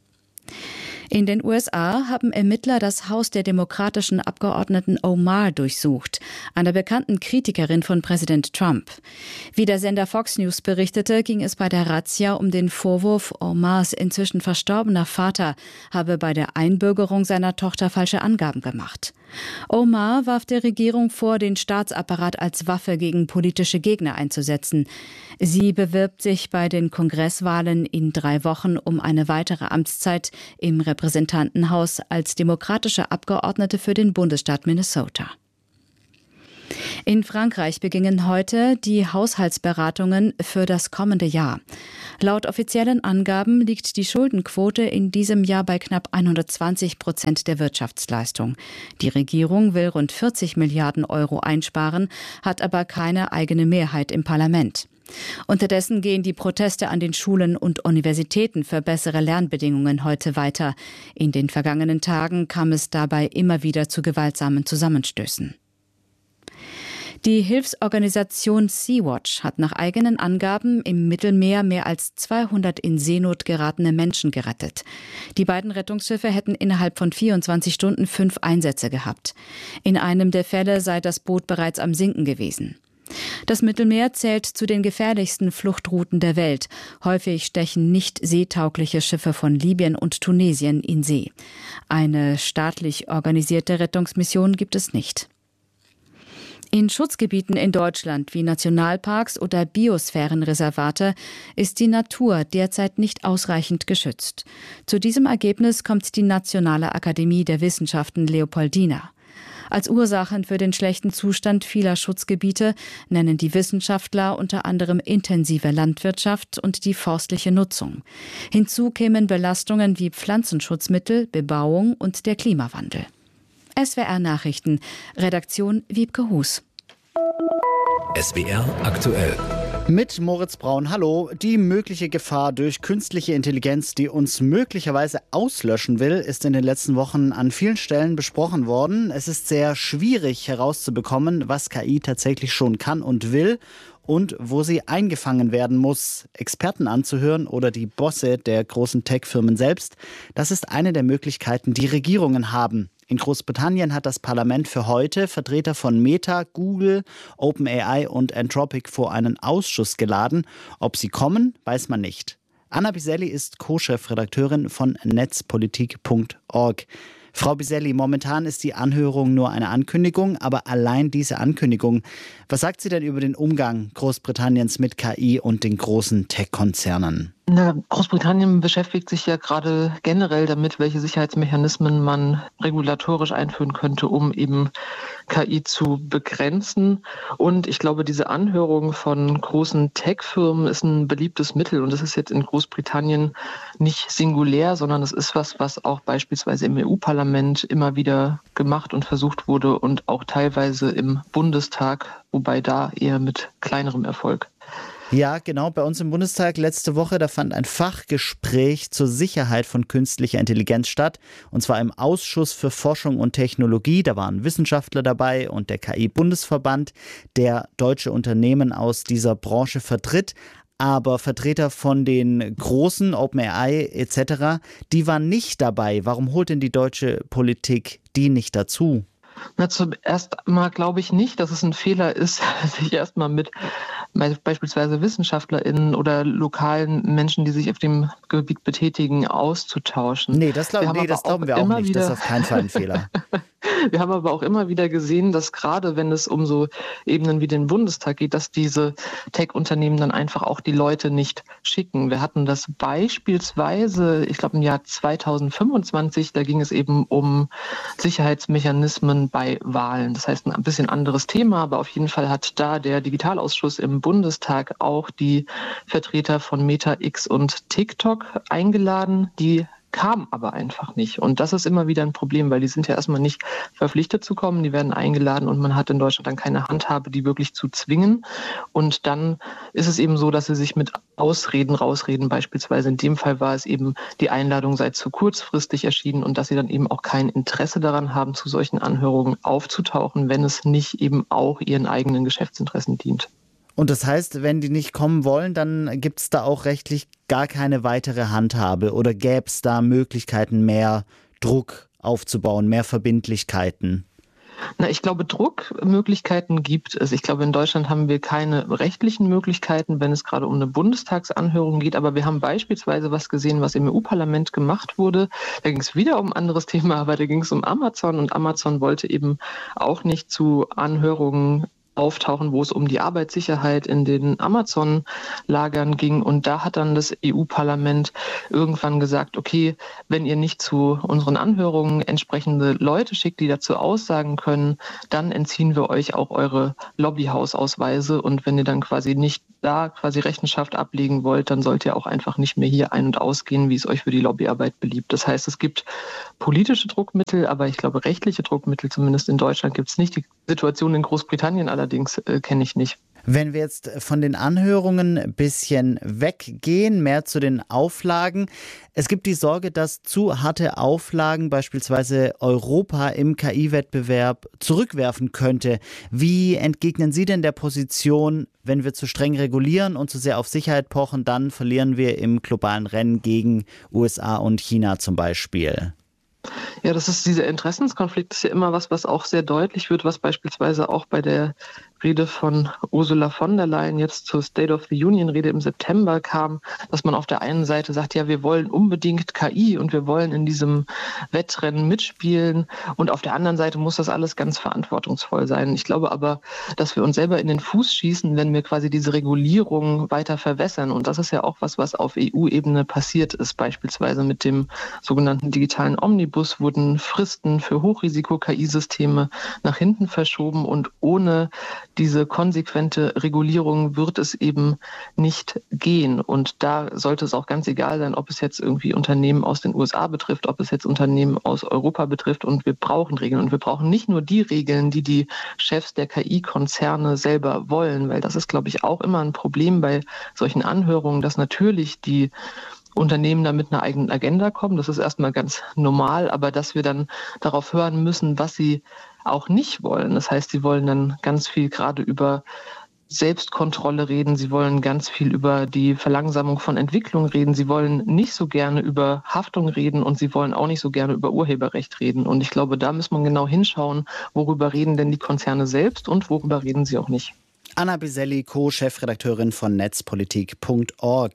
In den U S A haben Ermittler das Haus der demokratischen Abgeordneten Omar durchsucht, einer bekannten Kritikerin von Präsident Trump. Wie der Sender Fox News berichtete, ging es bei der Razzia um den Vorwurf, Omars inzwischen verstorbener Vater habe bei der Einbürgerung seiner Tochter falsche Angaben gemacht. Omar warf der Regierung vor, den Staatsapparat als Waffe gegen politische Gegner einzusetzen. Sie bewirbt sich bei den Kongresswahlen in drei Wochen um eine weitere Amtszeit im Repräsentantenhaus als demokratische Abgeordnete für den Bundesstaat Minnesota. In Frankreich beginnen heute die Haushaltsberatungen für das kommende Jahr. Laut offiziellen Angaben liegt die Schuldenquote in diesem Jahr bei knapp hundertzwanzig Prozent der Wirtschaftsleistung. Die Regierung will rund vierzig Milliarden Euro einsparen, hat aber keine eigene Mehrheit im Parlament. Unterdessen gehen die Proteste an den Schulen und Universitäten für bessere Lernbedingungen heute weiter. In den vergangenen Tagen kam es dabei immer wieder zu gewaltsamen Zusammenstößen. Die Hilfsorganisation Sea-Watch hat nach eigenen Angaben im Mittelmeer mehr als zweihundert in Seenot geratene Menschen gerettet. Die beiden Rettungsschiffe hätten innerhalb von vierundzwanzig Stunden fünf Einsätze gehabt. In einem der Fälle sei das Boot bereits am Sinken gewesen. Das Mittelmeer zählt zu den gefährlichsten Fluchtrouten der Welt. Häufig stechen nicht seetaugliche Schiffe von Libyen und Tunesien in See. Eine staatlich organisierte Rettungsmission gibt es nicht. In Schutzgebieten in Deutschland wie Nationalparks oder Biosphärenreservate ist die Natur derzeit nicht ausreichend geschützt. Zu diesem Ergebnis kommt die Nationale Akademie der Wissenschaften Leopoldina. Als Ursachen für den schlechten Zustand vieler Schutzgebiete nennen die Wissenschaftler unter anderem intensive Landwirtschaft und die forstliche Nutzung. Hinzu kämen Belastungen wie Pflanzenschutzmittel, Bebauung und der Klimawandel. S W R Nachrichten, Redaktion Wiebke Hus. S W R aktuell. Mit Moritz Braun, hallo. Die mögliche Gefahr durch künstliche Intelligenz, die uns möglicherweise auslöschen will, ist in den letzten Wochen an vielen Stellen besprochen worden. Es ist sehr schwierig herauszubekommen, was K I tatsächlich schon kann und will und wo sie eingefangen werden muss. Experten anzuhören oder die Bosse der großen Tech-Firmen selbst, das ist eine der Möglichkeiten, die Regierungen haben. In Großbritannien hat das Parlament für heute Vertreter von Meta, Google, OpenAI und Anthropic vor einen Ausschuss geladen. Ob sie kommen, weiß man nicht. Anna Biselli ist Co-Chefredakteurin von netzpolitik punkt org. Frau Biselli, momentan ist die Anhörung nur eine Ankündigung, aber allein diese Ankündigung, was sagt sie denn über den Umgang Großbritanniens mit K I und den großen Tech-Konzernen? Na, Großbritannien beschäftigt sich ja gerade generell damit, welche Sicherheitsmechanismen man regulatorisch einführen könnte, um eben K I zu begrenzen. Und ich glaube, diese Anhörung von großen Tech-Firmen ist ein beliebtes Mittel. Und das ist jetzt in Großbritannien nicht singulär, sondern es ist was, was auch beispielsweise im E U-Parlament immer wieder gemacht und versucht wurde und auch teilweise im Bundestag, wobei da eher mit kleinerem Erfolg. Ja, genau. Bei uns im Bundestag letzte Woche, da fand ein Fachgespräch zur Sicherheit von künstlicher Intelligenz statt. Und zwar im Ausschuss für Forschung und Technologie. Da waren Wissenschaftler dabei und der K I-Bundesverband, der deutsche Unternehmen aus dieser Branche vertritt. Aber Vertreter von den großen, OpenAI et cetera, die waren nicht dabei. Warum holt denn die deutsche Politik die nicht dazu? Na, zuerst mal glaube ich nicht, dass es ein Fehler ist, sich erstmal mit beispielsweise WissenschaftlerInnen oder lokalen Menschen, die sich auf dem Gebiet betätigen, auszutauschen. Nee, das, glaub, nee, das glauben wir auch nicht. Das ist auf keinen Fall ein Fehler. Wir haben aber auch immer wieder gesehen, dass gerade wenn es um so Ebenen wie den Bundestag geht, dass diese Tech-Unternehmen dann einfach auch die Leute nicht schicken. Wir hatten das beispielsweise, ich glaube im Jahr zweitausendfünfundzwanzig, da ging es eben um Sicherheitsmechanismen bei Wahlen. Das heißt ein bisschen anderes Thema, aber auf jeden Fall hat da der Digitalausschuss im Bundestag auch die Vertreter von Meta, X und TikTok eingeladen, die kam aber einfach nicht. Und das ist immer wieder ein Problem, weil die sind ja erstmal nicht verpflichtet zu kommen, die werden eingeladen und man hat in Deutschland dann keine Handhabe, die wirklich zu zwingen. Und dann ist es eben so, dass sie sich mit Ausreden rausreden. Beispielsweise in dem Fall war es eben, die Einladung sei zu kurzfristig erschienen und dass sie dann eben auch kein Interesse daran haben, zu solchen Anhörungen aufzutauchen, wenn es nicht eben auch ihren eigenen Geschäftsinteressen dient. Und das heißt, wenn die nicht kommen wollen, dann gibt es da auch rechtlich gar keine weitere Handhabe oder gäbe es da Möglichkeiten, mehr Druck aufzubauen, mehr Verbindlichkeiten? Na, ich glaube, Druckmöglichkeiten gibt es. Ich glaube, in Deutschland haben wir keine rechtlichen Möglichkeiten, wenn es gerade um eine Bundestagsanhörung geht. Aber wir haben beispielsweise was gesehen, was im E U-Parlament gemacht wurde. Da ging es wieder um ein anderes Thema, aber da ging es um Amazon. Und Amazon wollte eben auch nicht zu Anhörungen auftauchen, wo es um die Arbeitssicherheit in den Amazon-Lagern ging. Und da hat dann das E U-Parlament irgendwann gesagt, okay, wenn ihr nicht zu unseren Anhörungen entsprechende Leute schickt, die dazu aussagen können, dann entziehen wir euch auch eure Lobbyhausausweise. Und wenn ihr dann quasi nicht da quasi Rechenschaft ablegen wollt, dann sollt ihr auch einfach nicht mehr hier ein- und ausgehen, wie es euch für die Lobbyarbeit beliebt. Das heißt, es gibt politische Druckmittel, aber ich glaube, rechtliche Druckmittel, zumindest in Deutschland, gibt es nicht. Die Situation in Großbritannien allerdings äh, kenne ich nicht. Wenn wir jetzt von den Anhörungen ein bisschen weggehen, mehr zu den Auflagen. Es gibt die Sorge, dass zu harte Auflagen beispielsweise Europa im K I-Wettbewerb zurückwerfen könnte. Wie entgegnen Sie denn der Position, wenn wir zu streng regulieren und zu sehr auf Sicherheit pochen, dann verlieren wir im globalen Rennen gegen U S A und China zum Beispiel? Ja, das ist dieser Interessenskonflikt, ist ja immer was, was auch sehr deutlich wird, was beispielsweise auch bei der Rede von Ursula von der Leyen jetzt zur State of the Union Rede im September kam, dass man auf der einen Seite sagt, ja, wir wollen unbedingt K I und wir wollen in diesem Wettrennen mitspielen und auf der anderen Seite muss das alles ganz verantwortungsvoll sein. Ich glaube aber, dass wir uns selber in den Fuß schießen, wenn wir quasi diese Regulierung weiter verwässern und das ist ja auch was, was auf E U-Ebene passiert ist. Beispielsweise mit dem sogenannten digitalen Omnibus wurden Fristen für Hochrisiko-K I-Systeme nach hinten verschoben und ohne diese konsequente Regulierung wird es eben nicht gehen. Und da sollte es auch ganz egal sein, ob es jetzt irgendwie Unternehmen aus den U S A betrifft, ob es jetzt Unternehmen aus Europa betrifft. Und wir brauchen Regeln. Und wir brauchen nicht nur die Regeln, die die Chefs der K I-Konzerne selber wollen, weil das ist, glaube ich, auch immer ein Problem bei solchen Anhörungen, dass natürlich die Unternehmen da mit einer eigenen Agenda kommen. Das ist erstmal ganz normal, aber dass wir dann darauf hören müssen, was sie auch nicht wollen. Das heißt, sie wollen dann ganz viel gerade über Selbstkontrolle reden. Sie wollen ganz viel über die Verlangsamung von Entwicklung reden. Sie wollen nicht so gerne über Haftung reden und sie wollen auch nicht so gerne über Urheberrecht reden. Und ich glaube, da muss man genau hinschauen, worüber reden denn die Konzerne selbst und worüber reden sie auch nicht. Anna Biselli, Co-Chefredakteurin von netzpolitik punkt org.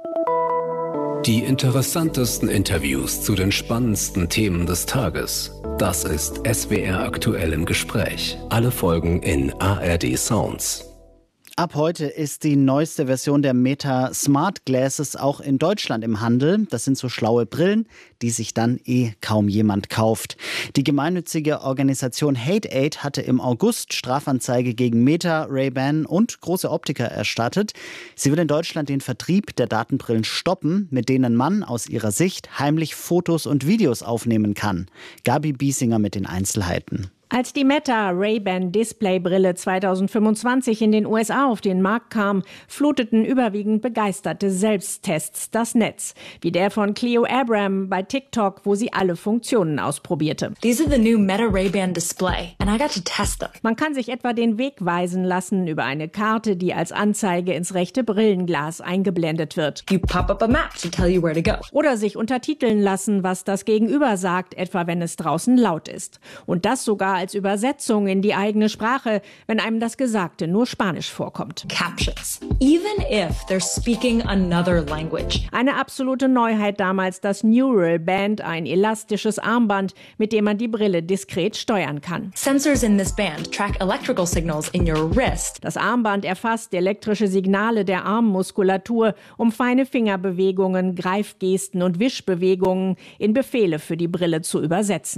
Die interessantesten Interviews zu den spannendsten Themen des Tages. Das ist S W R aktuell im Gespräch. Alle Folgen in A R D Sounds. Ab heute ist die neueste Version der Meta Smart Glasses auch in Deutschland im Handel. Das sind so schlaue Brillen, die sich dann eh kaum jemand kauft. Die gemeinnützige Organisation Hate Aid hatte im August Strafanzeige gegen Meta, Ray-Ban und große Optiker erstattet. Sie will in Deutschland den Vertrieb der Datenbrillen stoppen, mit denen man aus ihrer Sicht heimlich Fotos und Videos aufnehmen kann. Gabi Biesinger mit den Einzelheiten. Als die Meta Ray-Ban Displaybrille zweitausendfünfundzwanzig in den U S A auf den Markt kam, fluteten überwiegend begeisterte Selbsttests das Netz, wie der von Cleo Abram bei TikTok, wo sie alle Funktionen ausprobierte. These are the new Meta Ray-Ban Display and I got to test them. Man kann sich etwa den Weg weisen lassen über eine Karte, die als Anzeige ins rechte Brillenglas eingeblendet wird. You pop up a map to tell you where to go. Oder sich untertiteln lassen, was das Gegenüber sagt, etwa wenn es draußen laut ist. Und das sogar als Übersetzung in die eigene Sprache, wenn einem das Gesagte nur Spanisch vorkommt. Captions. Even if they're speaking another language. Eine absolute Neuheit damals das Neural Band, ein elastisches Armband, mit dem man die Brille diskret steuern kann. Sensors in this band track electrical signals in your wrist. Das Armband erfasst elektrische Signale der Armmuskulatur, um feine Fingerbewegungen, Greifgesten und Wischbewegungen in Befehle für die Brille zu übersetzen.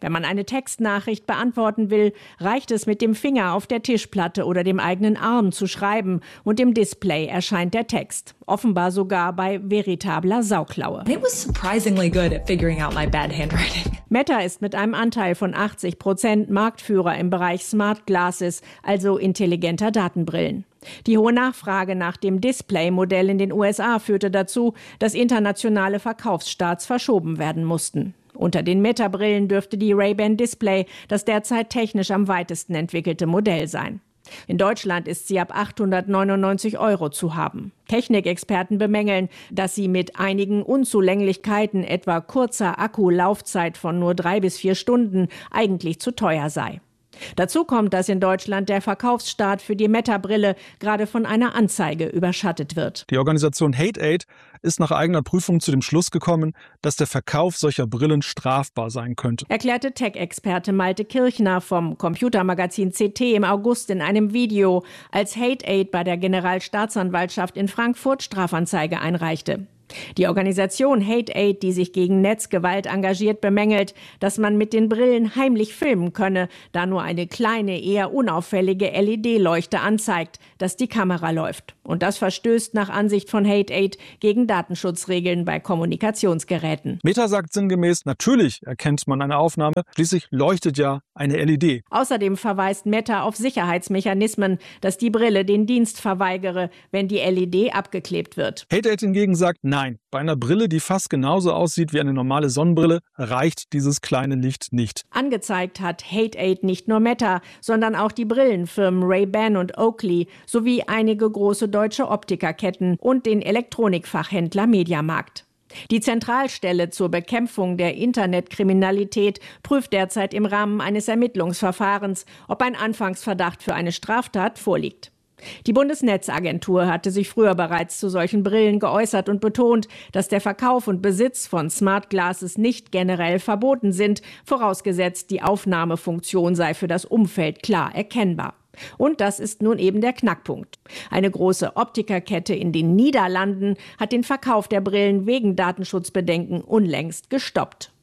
Wenn man eine Textnachricht beantworten will, reicht es mit dem Finger auf der Tischplatte oder dem eigenen Arm zu schreiben und im Display erscheint der Text. Offenbar sogar bei veritabler Sauklaue. It was surprisingly good at figuring out my bad handwriting. Meta ist mit einem Anteil von achtzig Prozent Marktführer im Bereich Smart Glasses, also intelligenter Datenbrillen. Die hohe Nachfrage nach dem Display-Modell in den U S A führte dazu, dass internationale Verkaufsstarts verschoben werden mussten. Unter den Meta-Brillen dürfte die Ray-Ban Display das derzeit technisch am weitesten entwickelte Modell sein. In Deutschland ist sie ab achthundertneunundneunzig Euro zu haben. Technikexperten bemängeln, dass sie mit einigen Unzulänglichkeiten, etwa kurzer Akkulaufzeit von nur drei bis vier Stunden, eigentlich zu teuer sei. Dazu kommt, dass in Deutschland der Verkaufsstart für die Meta-Brille gerade von einer Anzeige überschattet wird. Die Organisation HateAid ist nach eigener Prüfung zu dem Schluss gekommen, dass der Verkauf solcher Brillen strafbar sein könnte. Erklärte Tech-Experte Malte Kirchner vom Computermagazin C T im August in einem Video, als HateAid bei der Generalstaatsanwaltschaft in Frankfurt Strafanzeige einreichte. Die Organisation HateAid, die sich gegen Netzgewalt engagiert, bemängelt, dass man mit den Brillen heimlich filmen könne, da nur eine kleine, eher unauffällige L E D-Leuchte anzeigt, dass die Kamera läuft. Und das verstößt nach Ansicht von HateAid gegen Datenschutzregeln bei Kommunikationsgeräten. Meta sagt sinngemäß, natürlich erkennt man eine Aufnahme, schließlich leuchtet ja eine L E D. Außerdem verweist Meta auf Sicherheitsmechanismen, dass die Brille den Dienst verweigere, wenn die L E D abgeklebt wird. HateAid hingegen sagt, nein. Nein, bei einer Brille, die fast genauso aussieht wie eine normale Sonnenbrille, reicht dieses kleine Licht nicht. Angezeigt hat HateAid nicht nur Meta, sondern auch die Brillenfirmen Ray-Ban und Oakley sowie einige große deutsche Optikerketten und den Elektronikfachhändler Mediamarkt. Die Zentralstelle zur Bekämpfung der Internetkriminalität prüft derzeit im Rahmen eines Ermittlungsverfahrens, ob ein Anfangsverdacht für eine Straftat vorliegt. Die Bundesnetzagentur hatte sich früher bereits zu solchen Brillen geäußert und betont, dass der Verkauf und Besitz von Smart Glasses nicht generell verboten sind, vorausgesetzt die Aufnahmefunktion sei für das Umfeld klar erkennbar. Und das ist nun eben der Knackpunkt. Eine große Optikerkette in den Niederlanden hat den Verkauf der Brillen wegen Datenschutzbedenken unlängst gestoppt.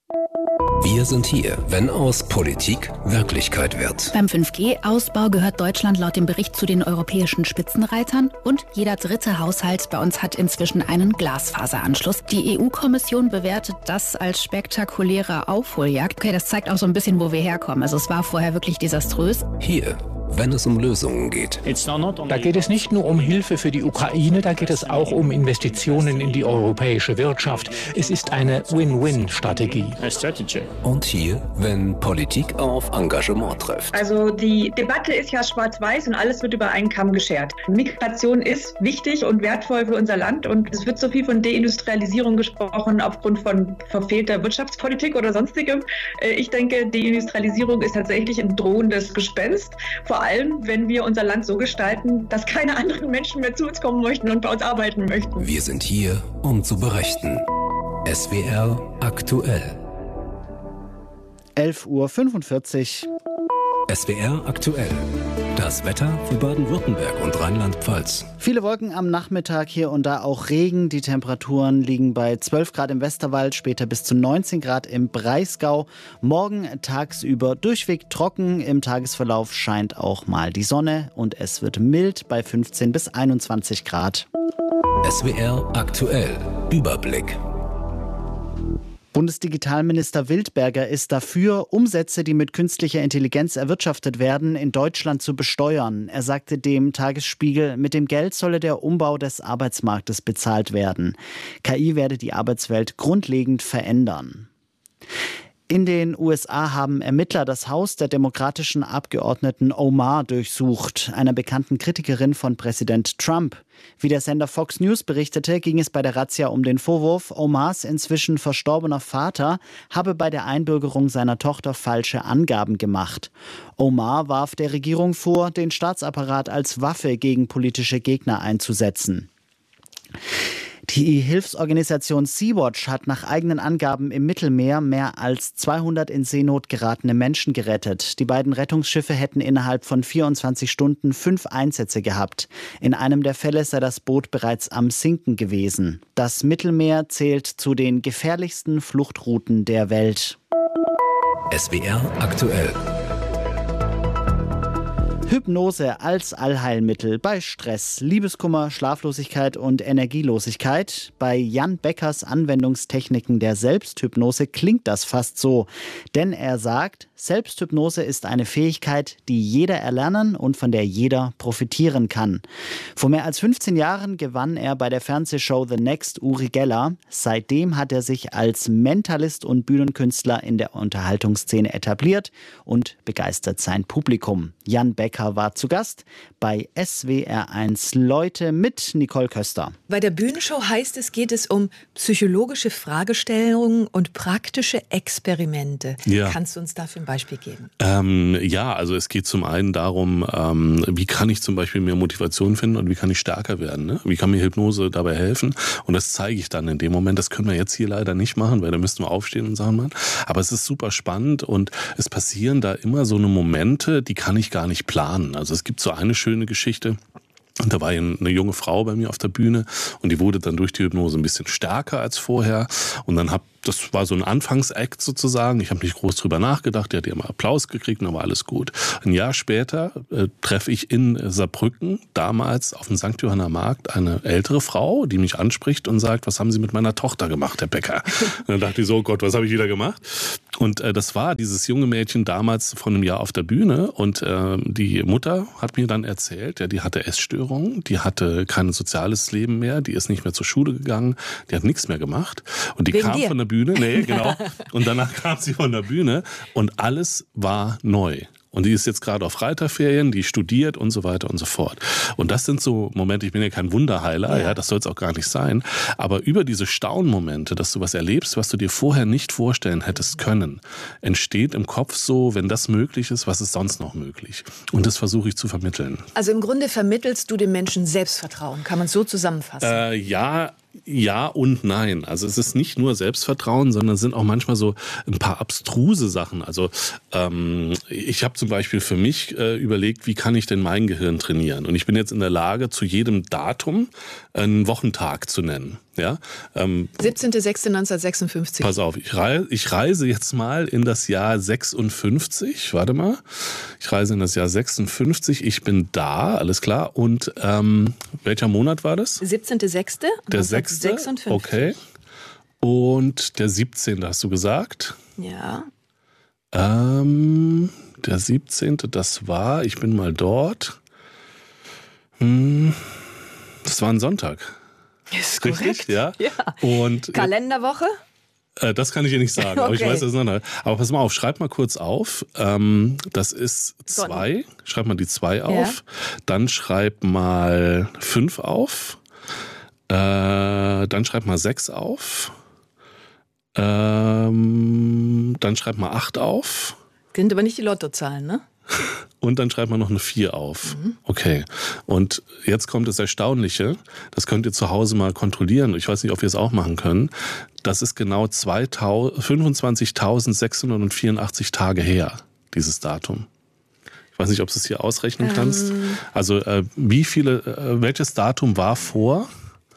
Wir sind hier, wenn aus Politik Wirklichkeit wird. Beim fünf G-Ausbau gehört Deutschland laut dem Bericht zu den europäischen Spitzenreitern und jeder dritte Haushalt bei uns hat inzwischen einen Glasfaseranschluss. Die E U-Kommission bewertet das als spektakuläre Aufholjagd. Okay, das zeigt auch so ein bisschen, wo wir herkommen. Also es war vorher wirklich desaströs. Hier, wenn es um Lösungen geht. Da geht es nicht nur um Hilfe für die Ukraine, da geht es auch um Investitionen in die europäische Wirtschaft. Es ist eine Win-Win-Strategie. Und hier, wenn Politik auf Engagement trifft. Also die Debatte ist ja schwarz-weiß und alles wird über einen Kamm geschert. Migration ist wichtig und wertvoll für unser Land und es wird so viel von Deindustrialisierung gesprochen aufgrund von verfehlter Wirtschaftspolitik oder sonstigem. Ich denke, Deindustrialisierung ist tatsächlich ein drohendes Gespenst. Vor allem, wenn wir unser Land so gestalten, dass keine anderen Menschen mehr zu uns kommen möchten und bei uns arbeiten möchten. Wir sind hier, um zu berichten. S W R aktuell. elf Uhr fünfundvierzig. S W R aktuell. Das Wetter für Baden-Württemberg und Rheinland-Pfalz. Viele Wolken am Nachmittag, hier und da auch Regen. Die Temperaturen liegen bei zwölf Grad im Westerwald, später bis zu neunzehn Grad im Breisgau. Morgen tagsüber durchweg trocken. Im Tagesverlauf scheint auch mal die Sonne und es wird mild bei fünfzehn bis einundzwanzig Grad. S W R aktuell. Überblick. Bundesdigitalminister Wildberger ist dafür, Umsätze, die mit künstlicher Intelligenz erwirtschaftet werden, in Deutschland zu besteuern. Er sagte dem Tagesspiegel, mit dem Geld solle der Umbau des Arbeitsmarktes bezahlt werden. K I werde die Arbeitswelt grundlegend verändern. In den U S A haben Ermittler das Haus der demokratischen Abgeordneten Omar durchsucht, einer bekannten Kritikerin von Präsident Trump. Wie der Sender Fox News berichtete, ging es bei der Razzia um den Vorwurf, Omars inzwischen verstorbener Vater habe bei der Einbürgerung seiner Tochter falsche Angaben gemacht. Omar warf der Regierung vor, den Staatsapparat als Waffe gegen politische Gegner einzusetzen. Die Hilfsorganisation Sea-Watch hat nach eigenen Angaben im Mittelmeer mehr als zweihundert in Seenot geratene Menschen gerettet. Die beiden Rettungsschiffe hätten innerhalb von vierundzwanzig Stunden fünf Einsätze gehabt. In einem der Fälle sei das Boot bereits am Sinken gewesen. Das Mittelmeer zählt zu den gefährlichsten Fluchtrouten der Welt. S W R aktuell. Hypnose als Allheilmittel bei Stress, Liebeskummer, Schlaflosigkeit und Energielosigkeit. Bei Jan Beckers Anwendungstechniken der Selbsthypnose klingt das fast so. Denn er sagt, Selbsthypnose ist eine Fähigkeit, die jeder erlernen und von der jeder profitieren kann. Vor mehr als fünfzehn Jahren gewann er bei der Fernsehshow The Next Uri Geller. Seitdem hat er sich als Mentalist und Bühnenkünstler in der Unterhaltungsszene etabliert und begeistert sein Publikum. Jan Becker war zu Gast bei S W R eins Leute mit Nicole Köster. Bei der Bühnenshow heißt es, geht es um psychologische Fragestellungen und praktische Experimente. Ja. Kannst du uns dafür ein Beispiel geben? Ähm, ja, also es geht zum einen darum, ähm, wie kann ich zum Beispiel mehr Motivation finden und wie kann ich stärker werden? Ne? Wie kann mir Hypnose dabei helfen? Und das zeige ich dann in dem Moment. Das können wir jetzt hier leider nicht machen, weil da müssten wir aufstehen und sagen, Mann. Aber es ist super spannend und es passieren da immer so eine Momente, die kann ich gar nicht planen. Also es gibt so eine schöne Geschichte. Und da war eine junge Frau bei mir auf der Bühne und die wurde dann durch die Hypnose ein bisschen stärker als vorher. Und dann hab, das war so ein Anfangsakt sozusagen. Ich habe nicht groß drüber nachgedacht. Die hat immer Applaus gekriegt und dann war alles gut. Ein Jahr später äh, treffe ich in Saarbrücken, damals auf dem Sankt Johanner Markt, eine ältere Frau, die mich anspricht und sagt, was haben Sie mit meiner Tochter gemacht, Herr Becker? Und dann dachte ich so, oh Gott, was habe ich wieder gemacht? Und äh, das war dieses junge Mädchen damals vor einem Jahr auf der Bühne und äh, die Mutter hat mir dann erzählt, ja, die hatte Essstörungen, die hatte kein soziales Leben mehr, die ist nicht mehr zur Schule gegangen, die hat nichts mehr gemacht und die Wegen kam dir? von der Bühne, nee, genau, und danach kam sie von der Bühne und alles war neu. Und die ist jetzt gerade auf Reiterferien, die studiert und so weiter und so fort. Und das sind so Momente, ich bin ja kein Wunderheiler, ja, ja das soll es auch gar nicht sein. Aber über diese Staunmomente, dass du was erlebst, was du dir vorher nicht vorstellen hättest können, entsteht im Kopf so, wenn das möglich ist, was ist sonst noch möglich? Und das versuche ich zu vermitteln. Also im Grunde vermittelst du dem Menschen Selbstvertrauen. Kann man es so zusammenfassen? Äh, ja, Ja und nein. Also es ist nicht nur Selbstvertrauen, sondern es sind auch manchmal so ein paar abstruse Sachen. Also ähm, ich habe zum Beispiel für mich äh, überlegt, wie kann ich denn mein Gehirn trainieren? Und ich bin jetzt in der Lage, zu jedem Datum einen Wochentag zu nennen. Ja, ähm, siebzehnter sechster neunzehnhundertsechsundfünfzig. Pass auf, ich reise, ich reise jetzt mal in das Jahr sechsundfünfzig. Warte mal. Ich reise in das Jahr sechsundfünfzig. Ich bin da, alles klar. Und ähm, welcher Monat war das? siebzehnter sechster Der sechste. Okay. Und der siebzehnte hast du gesagt? Ja. Ähm, der siebzehnte, das war, ich bin mal dort. Hm, das war ein Sonntag. Ist korrekt. Richtig, ja. ja. Und Kalenderwoche? Äh, das kann ich dir nicht sagen, okay. aber ich weiß das noch. Aber pass mal auf, schreib mal kurz auf. Ähm, das ist zwei. Schreib mal die zwei auf. Ja. Dann schreib mal fünf auf. Äh, dann schreib mal sechs auf. Ähm, dann schreib mal acht auf. Sind aber nicht die Lottozahlen, ne? Und dann schreibt man noch eine vier auf. Mhm. Okay. Und jetzt kommt das Erstaunliche. Das könnt ihr zu Hause mal kontrollieren. Ich weiß nicht, ob wir es auch machen können. Das ist genau fünfundzwanzigtausendsechshundertvierundachtzig Tage her, dieses Datum. Ich weiß nicht, ob du es hier ausrechnen ähm. kannst. Also äh, wie viele, äh, welches Datum war vor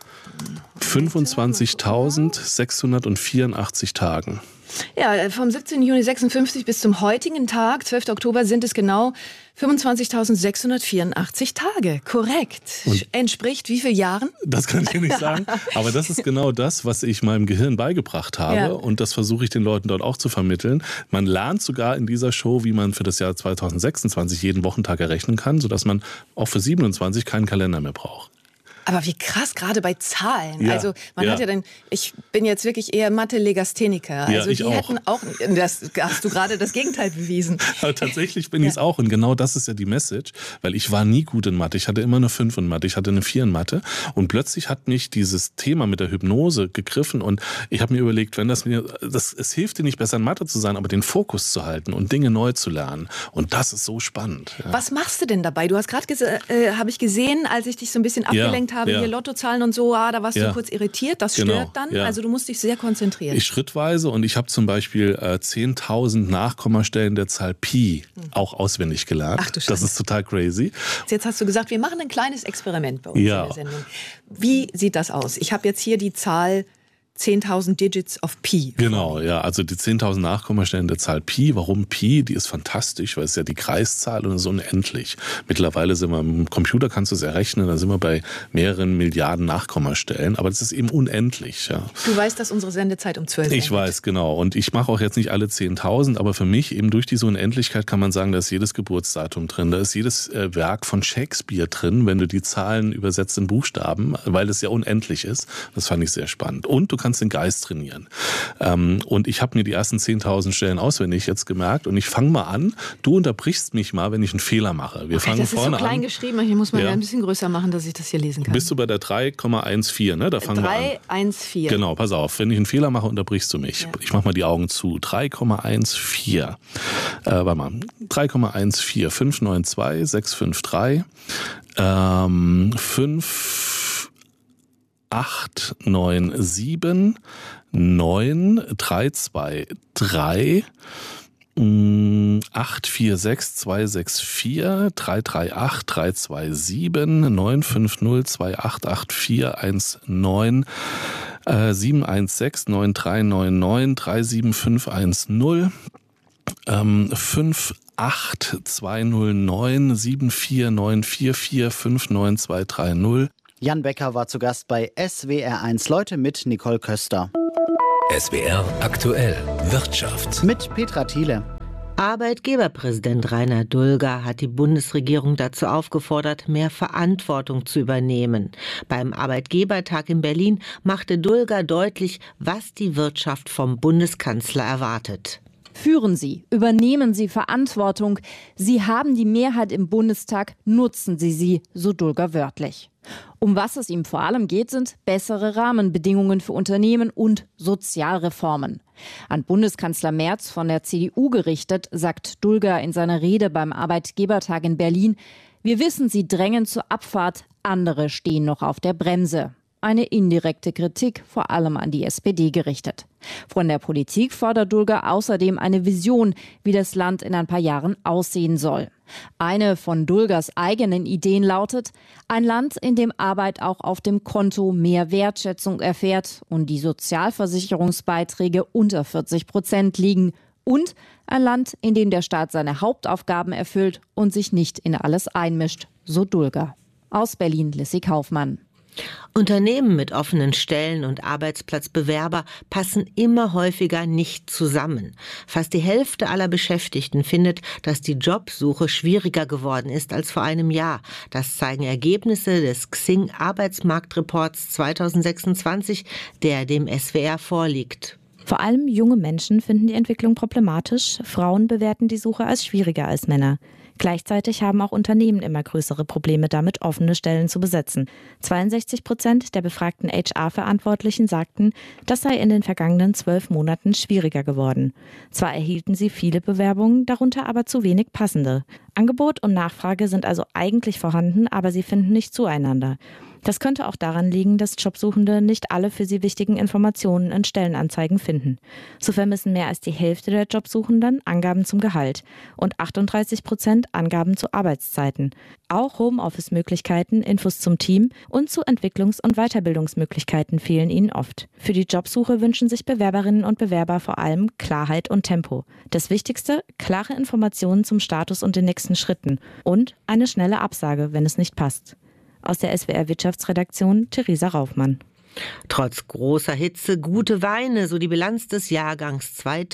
fünfundzwanzigtausendsechshundertvierundachtzig Tagen? Ja, vom siebzehnten Juni sechsundfünfzig bis zum heutigen Tag, zwölften Oktober, sind es genau fünfundzwanzigtausendsechshundertvierundachtzig Tage. Korrekt. Und entspricht wie vielen Jahren? Das kann ich dir nicht sagen. Aber das ist genau das, was ich meinem Gehirn beigebracht habe. Ja. Und das versuche ich den Leuten dort auch zu vermitteln. Man lernt sogar in dieser Show, wie man für das Jahr zweitausendsechsundzwanzig jeden Wochentag errechnen kann, sodass man auch für siebenundzwanzig keinen Kalender mehr braucht. Aber wie krass, gerade bei Zahlen. Ja, also man ja. hat ja dann, ich bin jetzt wirklich eher Mathe-Legastheniker. Also ja, ich die auch. hätten auch, das hast du gerade das Gegenteil bewiesen. Aber tatsächlich bin ja. ich es auch. Und genau das ist ja die Message. Weil ich war nie gut in Mathe. Ich hatte immer eine fünf in Mathe. Ich hatte eine vier in Mathe. Und plötzlich hat mich dieses Thema mit der Hypnose gegriffen. Und ich habe mir überlegt, wenn das mir, das, es hilft dir nicht besser in Mathe zu sein, aber den Fokus zu halten und Dinge neu zu lernen. Und das ist so spannend. Ja. Was machst du denn dabei? Du hast gerade, äh, habe ich gesehen, als ich dich so ein bisschen abgelenkt ja, habe, ja. hier Lottozahlen und so, ah, da warst ja. du kurz irritiert. Das genau, stört dann. Ja. Also du musst dich sehr konzentrieren. Ich schrittweise und ich habe zum Beispiel äh, zehntausend Nachkommastellen der Zahl Pi mhm. auch auswendig gelernt. Ach du Scheiße. Das ist total crazy. Jetzt hast du gesagt, wir machen ein kleines Experiment bei uns ja. in der Sendung. Wie sieht das aus? Ich habe jetzt hier die Zahl zehntausend Digits of Pi. Genau, ja, also die zehntausend Nachkommastellen der Zahl Pi. Warum Pi? Die ist fantastisch, weil es ja die Kreiszahl und ist unendlich. Mittlerweile sind wir im Computer, kannst du es errechnen, da sind wir bei mehreren Milliarden Nachkommastellen, aber das ist eben unendlich. Ja. Du weißt, dass unsere Sendezeit um zwölf Uhr Ich endet. weiß, genau. Und ich mache auch jetzt nicht alle zehntausend, aber für mich eben durch diese Unendlichkeit kann man sagen, da ist jedes Geburtsdatum drin, da ist jedes äh, Werk von Shakespeare drin, wenn du die Zahlen übersetzt in Buchstaben, weil es ja unendlich ist. Das fand ich sehr spannend. Und du kannst den Geist trainieren. Ähm, und ich habe mir die ersten zehntausend Stellen auswendig jetzt gemerkt und ich fange mal an. Du unterbrichst mich mal, wenn ich einen Fehler mache. Wir Okay, fangen das ist vorne so klein an. geschrieben, hier muss man Ja. ja ein bisschen größer machen, dass ich das hier lesen kann. Bist du bei der drei Komma vierzehn, ne? Da fangen wir an. drei eins vier. Genau, pass auf. Wenn ich einen Fehler mache, unterbrichst du mich. Ja. Ich mache mal die Augen zu. drei Komma vierzehn. Äh, warte mal. drei Komma vierzehn. fünf neun zwei sechs fünf drei. Ähm, fünf acht neun sieben neun drei zwei drei acht vier sechs zwei sechs vier drei drei acht drei zwei sieben neun fünf null zwei acht acht vier eins neun äh, sieben eins sechs neun drei neun neun drei sieben fünf eins null ähm, fünf acht zwei null neun sieben vier neun vier vier fünf neun zwei drei null. Jan Becker war zu Gast bei S W R eins Leute mit Nicole Köster. S W R aktuell Wirtschaft. Mit Petra Thiele. Arbeitgeberpräsident Rainer Dulger hat die Bundesregierung dazu aufgefordert, mehr Verantwortung zu übernehmen. Beim Arbeitgebertag in Berlin machte Dulger deutlich, was die Wirtschaft vom Bundeskanzler erwartet. Führen Sie, übernehmen Sie Verantwortung. Sie haben die Mehrheit im Bundestag, nutzen Sie sie, so Dulger wörtlich. Um was es ihm vor allem geht, sind bessere Rahmenbedingungen für Unternehmen und Sozialreformen. An Bundeskanzler Merz von der C D U gerichtet, sagt Dulger in seiner Rede beim Arbeitgebertag in Berlin: Wir wissen, Sie drängen zur Abfahrt, andere stehen noch auf der Bremse. Eine indirekte Kritik, vor allem an die S P D gerichtet. Von der Politik fordert Dulger außerdem eine Vision, wie das Land in ein paar Jahren aussehen soll. Eine von Dulgers eigenen Ideen lautet: ein Land, in dem Arbeit auch auf dem Konto mehr Wertschätzung erfährt und die Sozialversicherungsbeiträge unter vierzig Prozent liegen. Und ein Land, in dem der Staat seine Hauptaufgaben erfüllt und sich nicht in alles einmischt, so Dulger. Aus Berlin, Lissy Kaufmann. Unternehmen mit offenen Stellen und Arbeitsplatzbewerber passen immer häufiger nicht zusammen. Fast die Hälfte aller Beschäftigten findet, dass die Jobsuche schwieriger geworden ist als vor einem Jahr. Das zeigen Ergebnisse des Xing Arbeitsmarktreports zweitausendsechsundzwanzig, der dem S W R vorliegt. Vor allem junge Menschen finden die Entwicklung problematisch. Frauen bewerten die Suche als schwieriger als Männer. Gleichzeitig haben auch Unternehmen immer größere Probleme damit, offene Stellen zu besetzen. zweiundsechzig Prozent der befragten H R-Verantwortlichen sagten, das sei in den vergangenen zwölf Monaten schwieriger geworden. Zwar erhielten sie viele Bewerbungen, darunter aber zu wenig passende. Angebot und Nachfrage sind also eigentlich vorhanden, aber sie finden nicht zueinander. Das könnte auch daran liegen, dass Jobsuchende nicht alle für sie wichtigen Informationen in Stellenanzeigen finden. So vermissen mehr als die Hälfte der Jobsuchenden Angaben zum Gehalt und achtunddreißig Prozent Angaben zu Arbeitszeiten. Auch Homeoffice-Möglichkeiten, Infos zum Team und zu Entwicklungs- und Weiterbildungsmöglichkeiten fehlen ihnen oft. Für die Jobsuche wünschen sich Bewerberinnen und Bewerber vor allem Klarheit und Tempo. Das Wichtigste, klare Informationen zum Status und den nächsten Schritten und eine schnelle Absage, wenn es nicht passt. Aus der S W R-Wirtschaftsredaktion Theresa Raufmann. Trotz großer Hitze gute Weine, so die Bilanz des Jahrgangs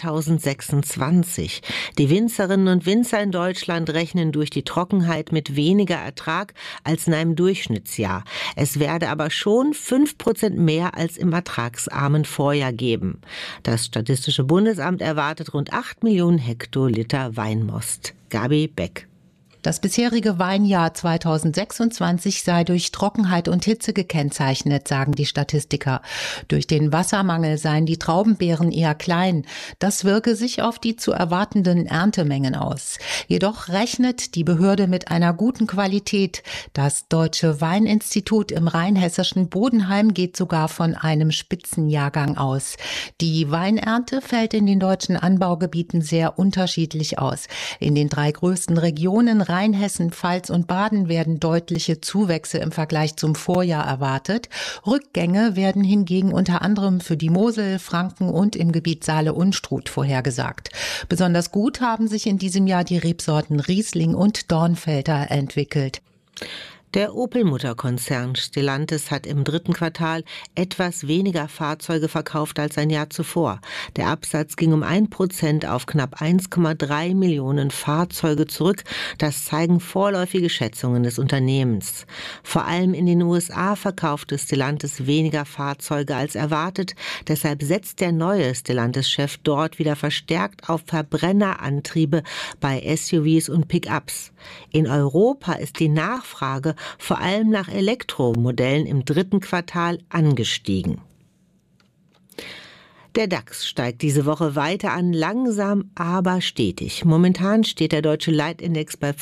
zweitausendsechsundzwanzig. Die Winzerinnen und Winzer in Deutschland rechnen durch die Trockenheit mit weniger Ertrag als in einem Durchschnittsjahr. Es werde aber schon fünf Prozent mehr als im ertragsarmen Vorjahr geben. Das Statistische Bundesamt erwartet rund acht Millionen Hektoliter Weinmost. Gabi Beck. Das bisherige Weinjahr zweitausendsechsundzwanzig sei durch Trockenheit und Hitze gekennzeichnet, sagen die Statistiker. Durch den Wassermangel seien die Traubenbeeren eher klein. Das wirke sich auf die zu erwartenden Erntemengen aus. Jedoch rechnet die Behörde mit einer guten Qualität. Das Deutsche Weininstitut im rheinhessischen Bodenheim geht sogar von einem Spitzenjahrgang aus. Die Weinernte fällt in den deutschen Anbaugebieten sehr unterschiedlich aus. In den drei größten Regionen Rheinhessen, Pfalz und Baden werden deutliche Zuwächse im Vergleich zum Vorjahr erwartet. Rückgänge werden hingegen unter anderem für die Mosel, Franken und im Gebiet Saale-Unstrut vorhergesagt. Besonders gut haben sich in diesem Jahr die Rebsorten Riesling und Dornfelder entwickelt. Der Opel-Mutterkonzern Stellantis hat im dritten Quartal etwas weniger Fahrzeuge verkauft als ein Jahr zuvor. Der Absatz ging um ein Prozent auf knapp eins Komma drei Millionen Fahrzeuge zurück. Das zeigen vorläufige Schätzungen des Unternehmens. Vor allem in den U S A verkaufte Stellantis weniger Fahrzeuge als erwartet. Deshalb setzt der neue Stellantis-Chef dort wieder verstärkt auf Verbrennerantriebe bei S U Vs und Pickups. In Europa ist die Nachfrage vor allem nach Elektromodellen im dritten Quartal angestiegen. Der DAX steigt diese Woche weiter an, langsam, aber stetig. Momentan steht der deutsche Leitindex bei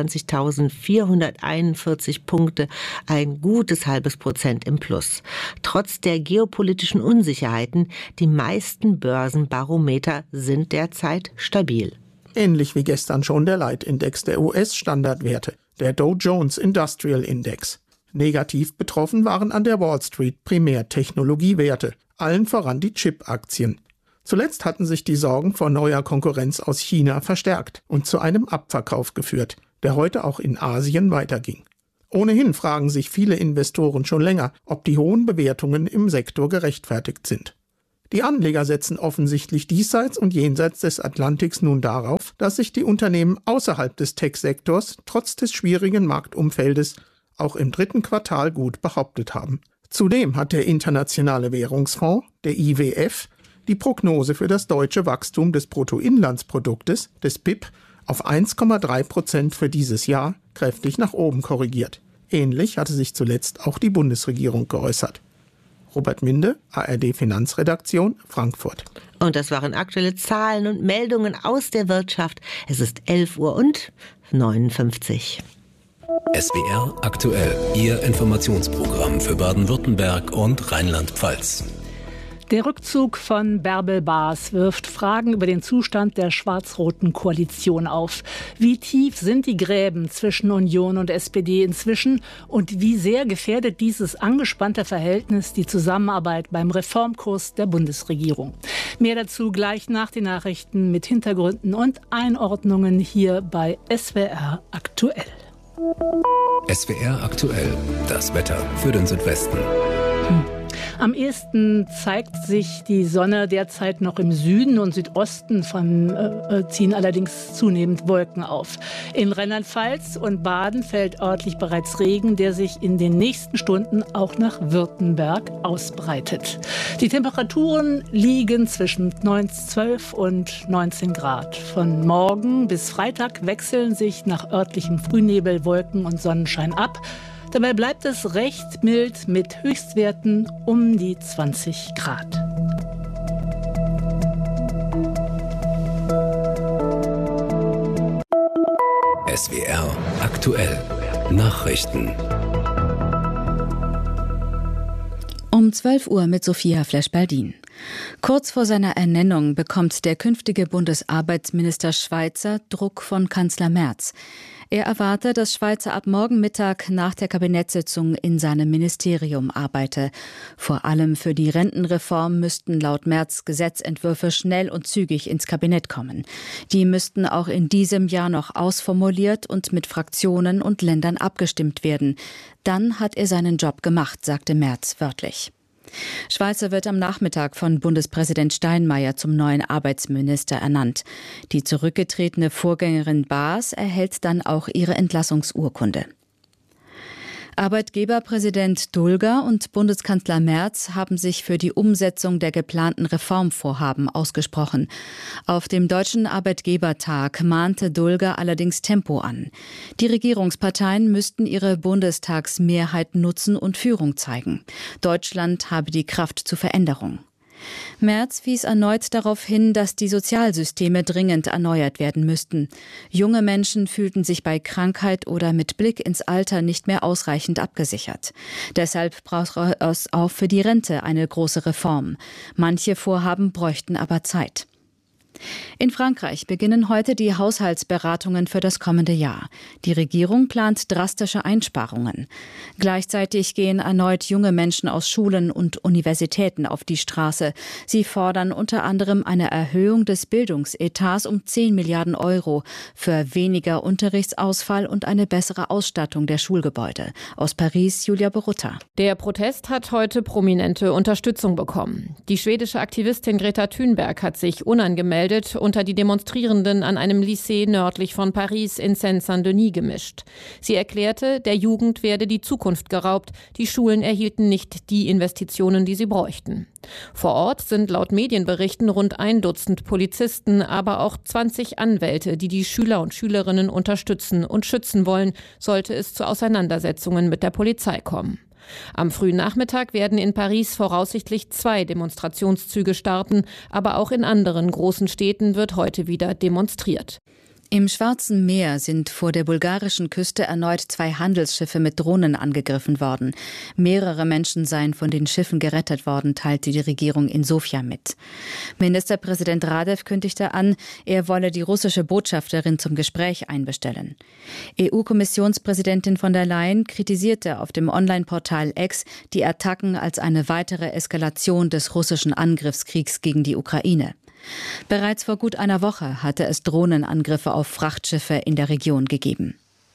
fünfundzwanzigtausendvierhunderteinundvierzig Punkte, ein gutes halbes Prozent im Plus. Trotz der geopolitischen Unsicherheiten, die meisten Börsenbarometer sind derzeit stabil. Ähnlich wie gestern schon der Leitindex der U S-Standardwerte, der Dow Jones Industrial Index. Negativ betroffen waren an der Wall Street primär Technologiewerte, allen voran die Chip-Aktien. Zuletzt hatten sich die Sorgen vor neuer Konkurrenz aus China verstärkt und zu einem Abverkauf geführt, der heute auch in Asien weiterging. Ohnehin fragen sich viele Investoren schon länger, ob die hohen Bewertungen im Sektor gerechtfertigt sind. Die Anleger setzen offensichtlich diesseits und jenseits des Atlantiks nun darauf, dass sich die Unternehmen außerhalb des Tech-Sektors trotz des schwierigen Marktumfeldes auch im dritten Quartal gut behauptet haben. Zudem hat der Internationale Währungsfonds, der I W F, die Prognose für das deutsche Wachstum des Bruttoinlandsproduktes, des B I P, auf eins Komma drei Prozent für dieses Jahr kräftig nach oben korrigiert. Ähnlich hatte sich zuletzt auch die Bundesregierung geäußert. Robert Minde, A R D Finanzredaktion, Frankfurt. Und das waren aktuelle Zahlen und Meldungen aus der Wirtschaft. Es ist elf Uhr und neunundfünfzig. S W R aktuell, Ihr Informationsprogramm für Baden-Württemberg und Rheinland-Pfalz. Der Rückzug von Bärbel Baas wirft Fragen über den Zustand der schwarz-roten Koalition auf. Wie tief sind die Gräben zwischen Union und S P D inzwischen und wie sehr gefährdet dieses angespannte Verhältnis die Zusammenarbeit beim Reformkurs der Bundesregierung? Mehr dazu gleich nach den Nachrichten mit Hintergründen und Einordnungen hier bei S W R aktuell. S W R aktuell, das Wetter für den Südwesten. Hm. Am ehesten zeigt sich die Sonne derzeit noch im Süden und Südosten, von, äh, ziehen allerdings zunehmend Wolken auf. In Rheinland-Pfalz und Baden fällt örtlich bereits Regen, der sich in den nächsten Stunden auch nach Württemberg ausbreitet. Die Temperaturen liegen zwischen zwölf und neunzehn Grad. Von morgen bis Freitag wechseln sich nach örtlichem Frühnebel Wolken und Sonnenschein ab. Dabei bleibt es recht mild mit Höchstwerten um die zwanzig Grad. S W R aktuell. Nachrichten. Um zwölf Uhr mit Sophia Flesch-Baldin. Kurz vor seiner Ernennung bekommt der künftige Bundesarbeitsminister Schweizer Druck von Kanzler Merz. Er erwarte, dass Schweizer ab morgen Mittag nach der Kabinettssitzung in seinem Ministerium arbeite. Vor allem für die Rentenreform müssten laut Merz Gesetzentwürfe schnell und zügig ins Kabinett kommen. Die müssten auch in diesem Jahr noch ausformuliert und mit Fraktionen und Ländern abgestimmt werden. Dann hat er seinen Job gemacht, sagte Merz wörtlich. Schweizer wird am Nachmittag von Bundespräsident Steinmeier zum neuen Arbeitsminister ernannt. Die zurückgetretene Vorgängerin Baas erhält dann auch ihre Entlassungsurkunde. Arbeitgeberpräsident Dulger und Bundeskanzler Merz haben sich für die Umsetzung der geplanten Reformvorhaben ausgesprochen. Auf dem Deutschen Arbeitgebertag mahnte Dulger allerdings Tempo an. Die Regierungsparteien müssten ihre Bundestagsmehrheit nutzen und Führung zeigen. Deutschland habe die Kraft zur Veränderung. Merz wies erneut darauf hin, dass die Sozialsysteme dringend erneuert werden müssten. Junge Menschen fühlten sich bei Krankheit oder mit Blick ins Alter nicht mehr ausreichend abgesichert. Deshalb brauche es auch für die Rente eine große Reform. Manche Vorhaben bräuchten aber Zeit. In Frankreich beginnen heute die Haushaltsberatungen für das kommende Jahr. Die Regierung plant drastische Einsparungen. Gleichzeitig gehen erneut junge Menschen aus Schulen und Universitäten auf die Straße. Sie fordern unter anderem eine Erhöhung des Bildungsetats um zehn Milliarden Euro für weniger Unterrichtsausfall und eine bessere Ausstattung der Schulgebäude. Aus Paris, Julia Borutta. Der Protest hat heute prominente Unterstützung bekommen. Die schwedische Aktivistin Greta Thunberg hat sich unangemeldet unter die Demonstrierenden an einem Lycée nördlich von Paris in Seine-Saint-Denis gemischt. Sie erklärte, der Jugend werde die Zukunft geraubt, die Schulen erhielten nicht die Investitionen, die sie bräuchten. Vor Ort sind laut Medienberichten rund ein Dutzend Polizisten, aber auch zwanzig Anwälte, die die Schüler und Schülerinnen unterstützen und schützen wollen, sollte es zu Auseinandersetzungen mit der Polizei kommen. Am frühen Nachmittag werden in Paris voraussichtlich zwei Demonstrationszüge starten, aber auch in anderen großen Städten wird heute wieder demonstriert. Im Schwarzen Meer sind vor der bulgarischen Küste erneut zwei Handelsschiffe mit Drohnen angegriffen worden. Mehrere Menschen seien von den Schiffen gerettet worden, teilte die Regierung in Sofia mit. Ministerpräsident Radev kündigte an, er wolle die russische Botschafterin zum Gespräch einbestellen. E U-Kommissionspräsidentin von der Leyen kritisierte auf dem Online-Portal X die Attacken als eine weitere Eskalation des russischen Angriffskriegs gegen die Ukraine. Bereits vor gut einer Woche hatte es Drohnenangriffe auf Frachtschiffe in der Region gegeben.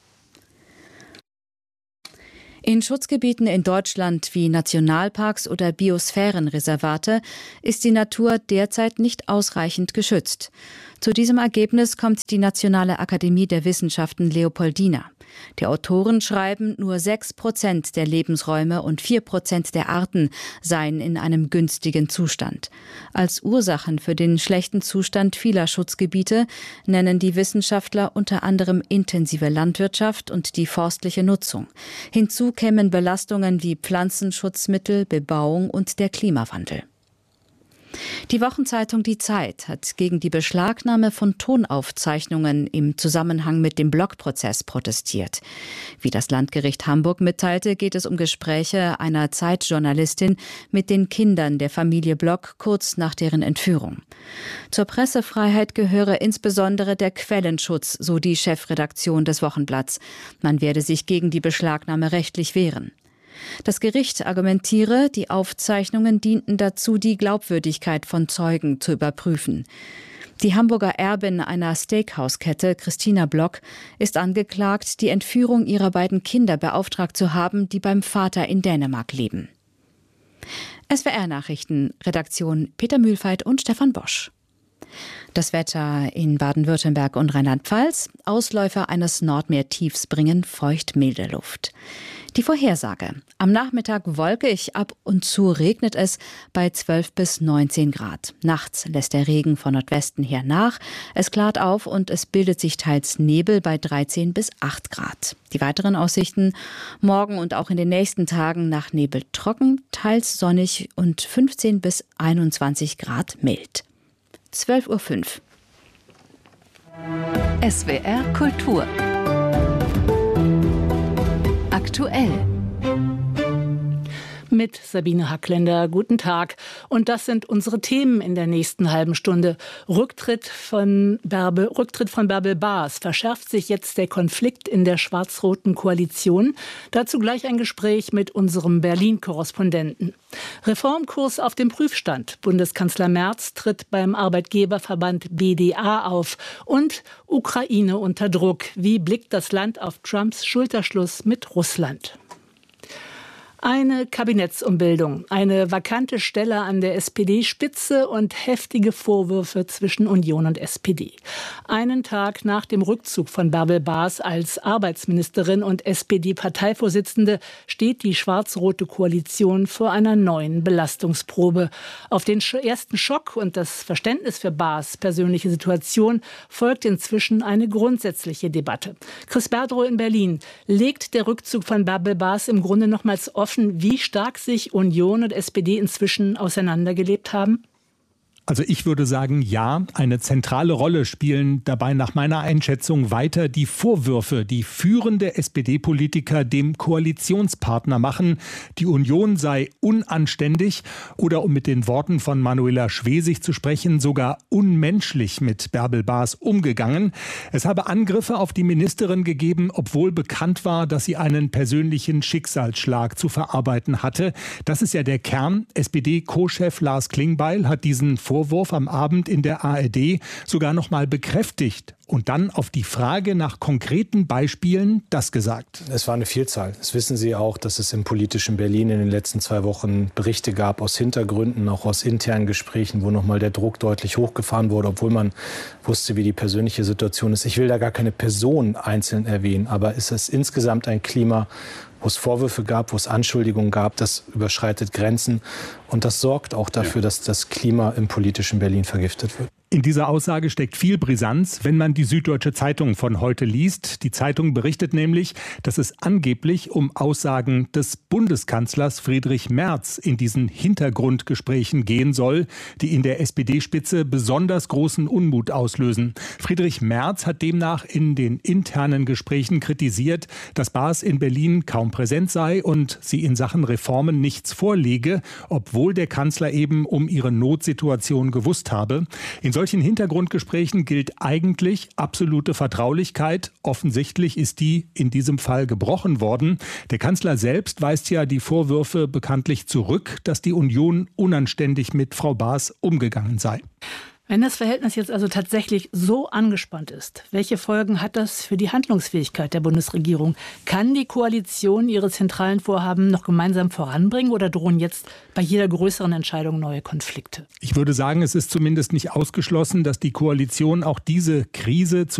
In Schutzgebieten in Deutschland wie Nationalparks oder Biosphärenreservate ist die Natur derzeit nicht ausreichend geschützt. Zu diesem Ergebnis kommt die Nationale Akademie der Wissenschaften Leopoldina. Die Autoren schreiben, nur sechs Prozent der Lebensräume und vier Prozent der Arten seien in einem günstigen Zustand. Als Ursachen für den schlechten Zustand vieler Schutzgebiete nennen die Wissenschaftler unter anderem intensive Landwirtschaft und die forstliche Nutzung. Hinzu kämen Belastungen wie Pflanzenschutzmittel, Bebauung und der Klimawandel. Die Wochenzeitung Die Zeit hat gegen die Beschlagnahme von Tonaufzeichnungen im Zusammenhang mit dem Block-Prozess protestiert. Wie das Landgericht Hamburg mitteilte, geht es um Gespräche einer Zeitjournalistin mit den Kindern der Familie Block kurz nach deren Entführung. Zur Pressefreiheit gehöre insbesondere der Quellenschutz, so die Chefredaktion des Wochenblatts. Man werde sich gegen die Beschlagnahme rechtlich wehren. Das Gericht argumentiere, die Aufzeichnungen dienten dazu, die Glaubwürdigkeit von Zeugen zu überprüfen. Die Hamburger Erbin einer Steakhouse-Kette, Christina Block, ist angeklagt, die Entführung ihrer beiden Kinder beauftragt zu haben, die beim Vater in Dänemark leben. S W R-Nachrichten, Redaktion Peter Mühlfeit und Stefan Bosch. Das Wetter in Baden-Württemberg und Rheinland-Pfalz. Ausläufer eines Nordmeertiefs bringen feucht milde Luft. Die Vorhersage. Am Nachmittag wolkig, ab und zu regnet es bei zwölf bis neunzehn Grad. Nachts lässt der Regen von Nordwesten her nach. Es klart auf und es bildet sich teils Nebel bei dreizehn bis acht Grad. Die weiteren Aussichten: morgen und auch in den nächsten Tagen nach Nebel trocken, teils sonnig und fünfzehn bis einundzwanzig Grad mild. zwölf Uhr fünf. S W R Kultur. Aktuell. Mit Sabine Hackländer. Guten Tag. Und das sind unsere Themen in der nächsten halben Stunde. Rücktritt von Bärbel, Rücktritt von Bärbel Baas. Verschärft sich jetzt der Konflikt in der schwarz-roten Koalition? Dazu gleich ein Gespräch mit unserem Berlin-Korrespondenten. Reformkurs auf dem Prüfstand. Bundeskanzler Merz tritt beim Arbeitgeberverband B D A auf. Und Ukraine unter Druck. Wie blickt das Land auf Trumps Schulterschluss mit Russland? Eine Kabinettsumbildung, eine vakante Stelle an der S P D-Spitze und heftige Vorwürfe zwischen Union und S P D. Einen Tag nach dem Rückzug von Bärbel Baas als Arbeitsministerin und S P D-Parteivorsitzende steht die schwarz-rote Koalition vor einer neuen Belastungsprobe. Auf den ersten Schock und das Verständnis für Baas' persönliche Situation folgt inzwischen eine grundsätzliche Debatte. Chris Berdrow in Berlin. Legt der Rückzug von Bärbel Baas im Grunde nochmals offen, wie stark sich Union und S P D inzwischen auseinandergelebt haben? Also ich würde sagen, ja, eine zentrale Rolle spielen dabei nach meiner Einschätzung weiter die Vorwürfe, die führende S P D-Politiker dem Koalitionspartner machen, die Union sei unanständig oder, um mit den Worten von Manuela Schwesig zu sprechen, sogar unmenschlich mit Bärbel Baas umgegangen. Es habe Angriffe auf die Ministerin gegeben, obwohl bekannt war, dass sie einen persönlichen Schicksalsschlag zu verarbeiten hatte. Das ist ja der Kern. S P D-Co-Chef Lars Klingbeil hat diesen Vorwurf am Abend in der A R D sogar noch mal bekräftigt und dann auf die Frage nach konkreten Beispielen das gesagt. Es war eine Vielzahl. Das wissen Sie auch, dass es im politischen Berlin in den letzten zwei Wochen Berichte gab aus Hintergründen, auch aus internen Gesprächen, wo noch mal der Druck deutlich hochgefahren wurde, obwohl man wusste, wie die persönliche Situation ist. Ich will da gar keine Person einzeln erwähnen, aber es ist insgesamt ein Klima, wo es Vorwürfe gab, wo es Anschuldigungen gab, das überschreitet Grenzen. Und das sorgt auch dafür, dass das Klima im politischen Berlin vergiftet wird. In dieser Aussage steckt viel Brisanz, wenn man die Süddeutsche Zeitung von heute liest. Die Zeitung berichtet nämlich, dass es angeblich um Aussagen des Bundeskanzlers Friedrich Merz in diesen Hintergrundgesprächen gehen soll, die in der S P D-Spitze besonders großen Unmut auslösen. Friedrich Merz hat demnach in den internen Gesprächen kritisiert, dass Baas in Berlin kaum präsent sei und sie in Sachen Reformen nichts vorlege, obwohl der Kanzler eben um ihre Notsituation gewusst habe. In solchen Hintergrundgesprächen gilt eigentlich absolute Vertraulichkeit. Offensichtlich ist die in diesem Fall gebrochen worden. Der Kanzler selbst weist ja die Vorwürfe bekanntlich zurück, dass die Union unanständig mit Frau Baas umgegangen sei. Wenn das Verhältnis jetzt also tatsächlich so angespannt ist, welche Folgen hat das für die Handlungsfähigkeit der Bundesregierung? Kann die Koalition ihre zentralen Vorhaben noch gemeinsam voranbringen oder drohen jetzt bei jeder größeren Entscheidung neue Konflikte? Ich würde sagen, es ist zumindest nicht ausgeschlossen, dass die Koalition auch diese Krise zu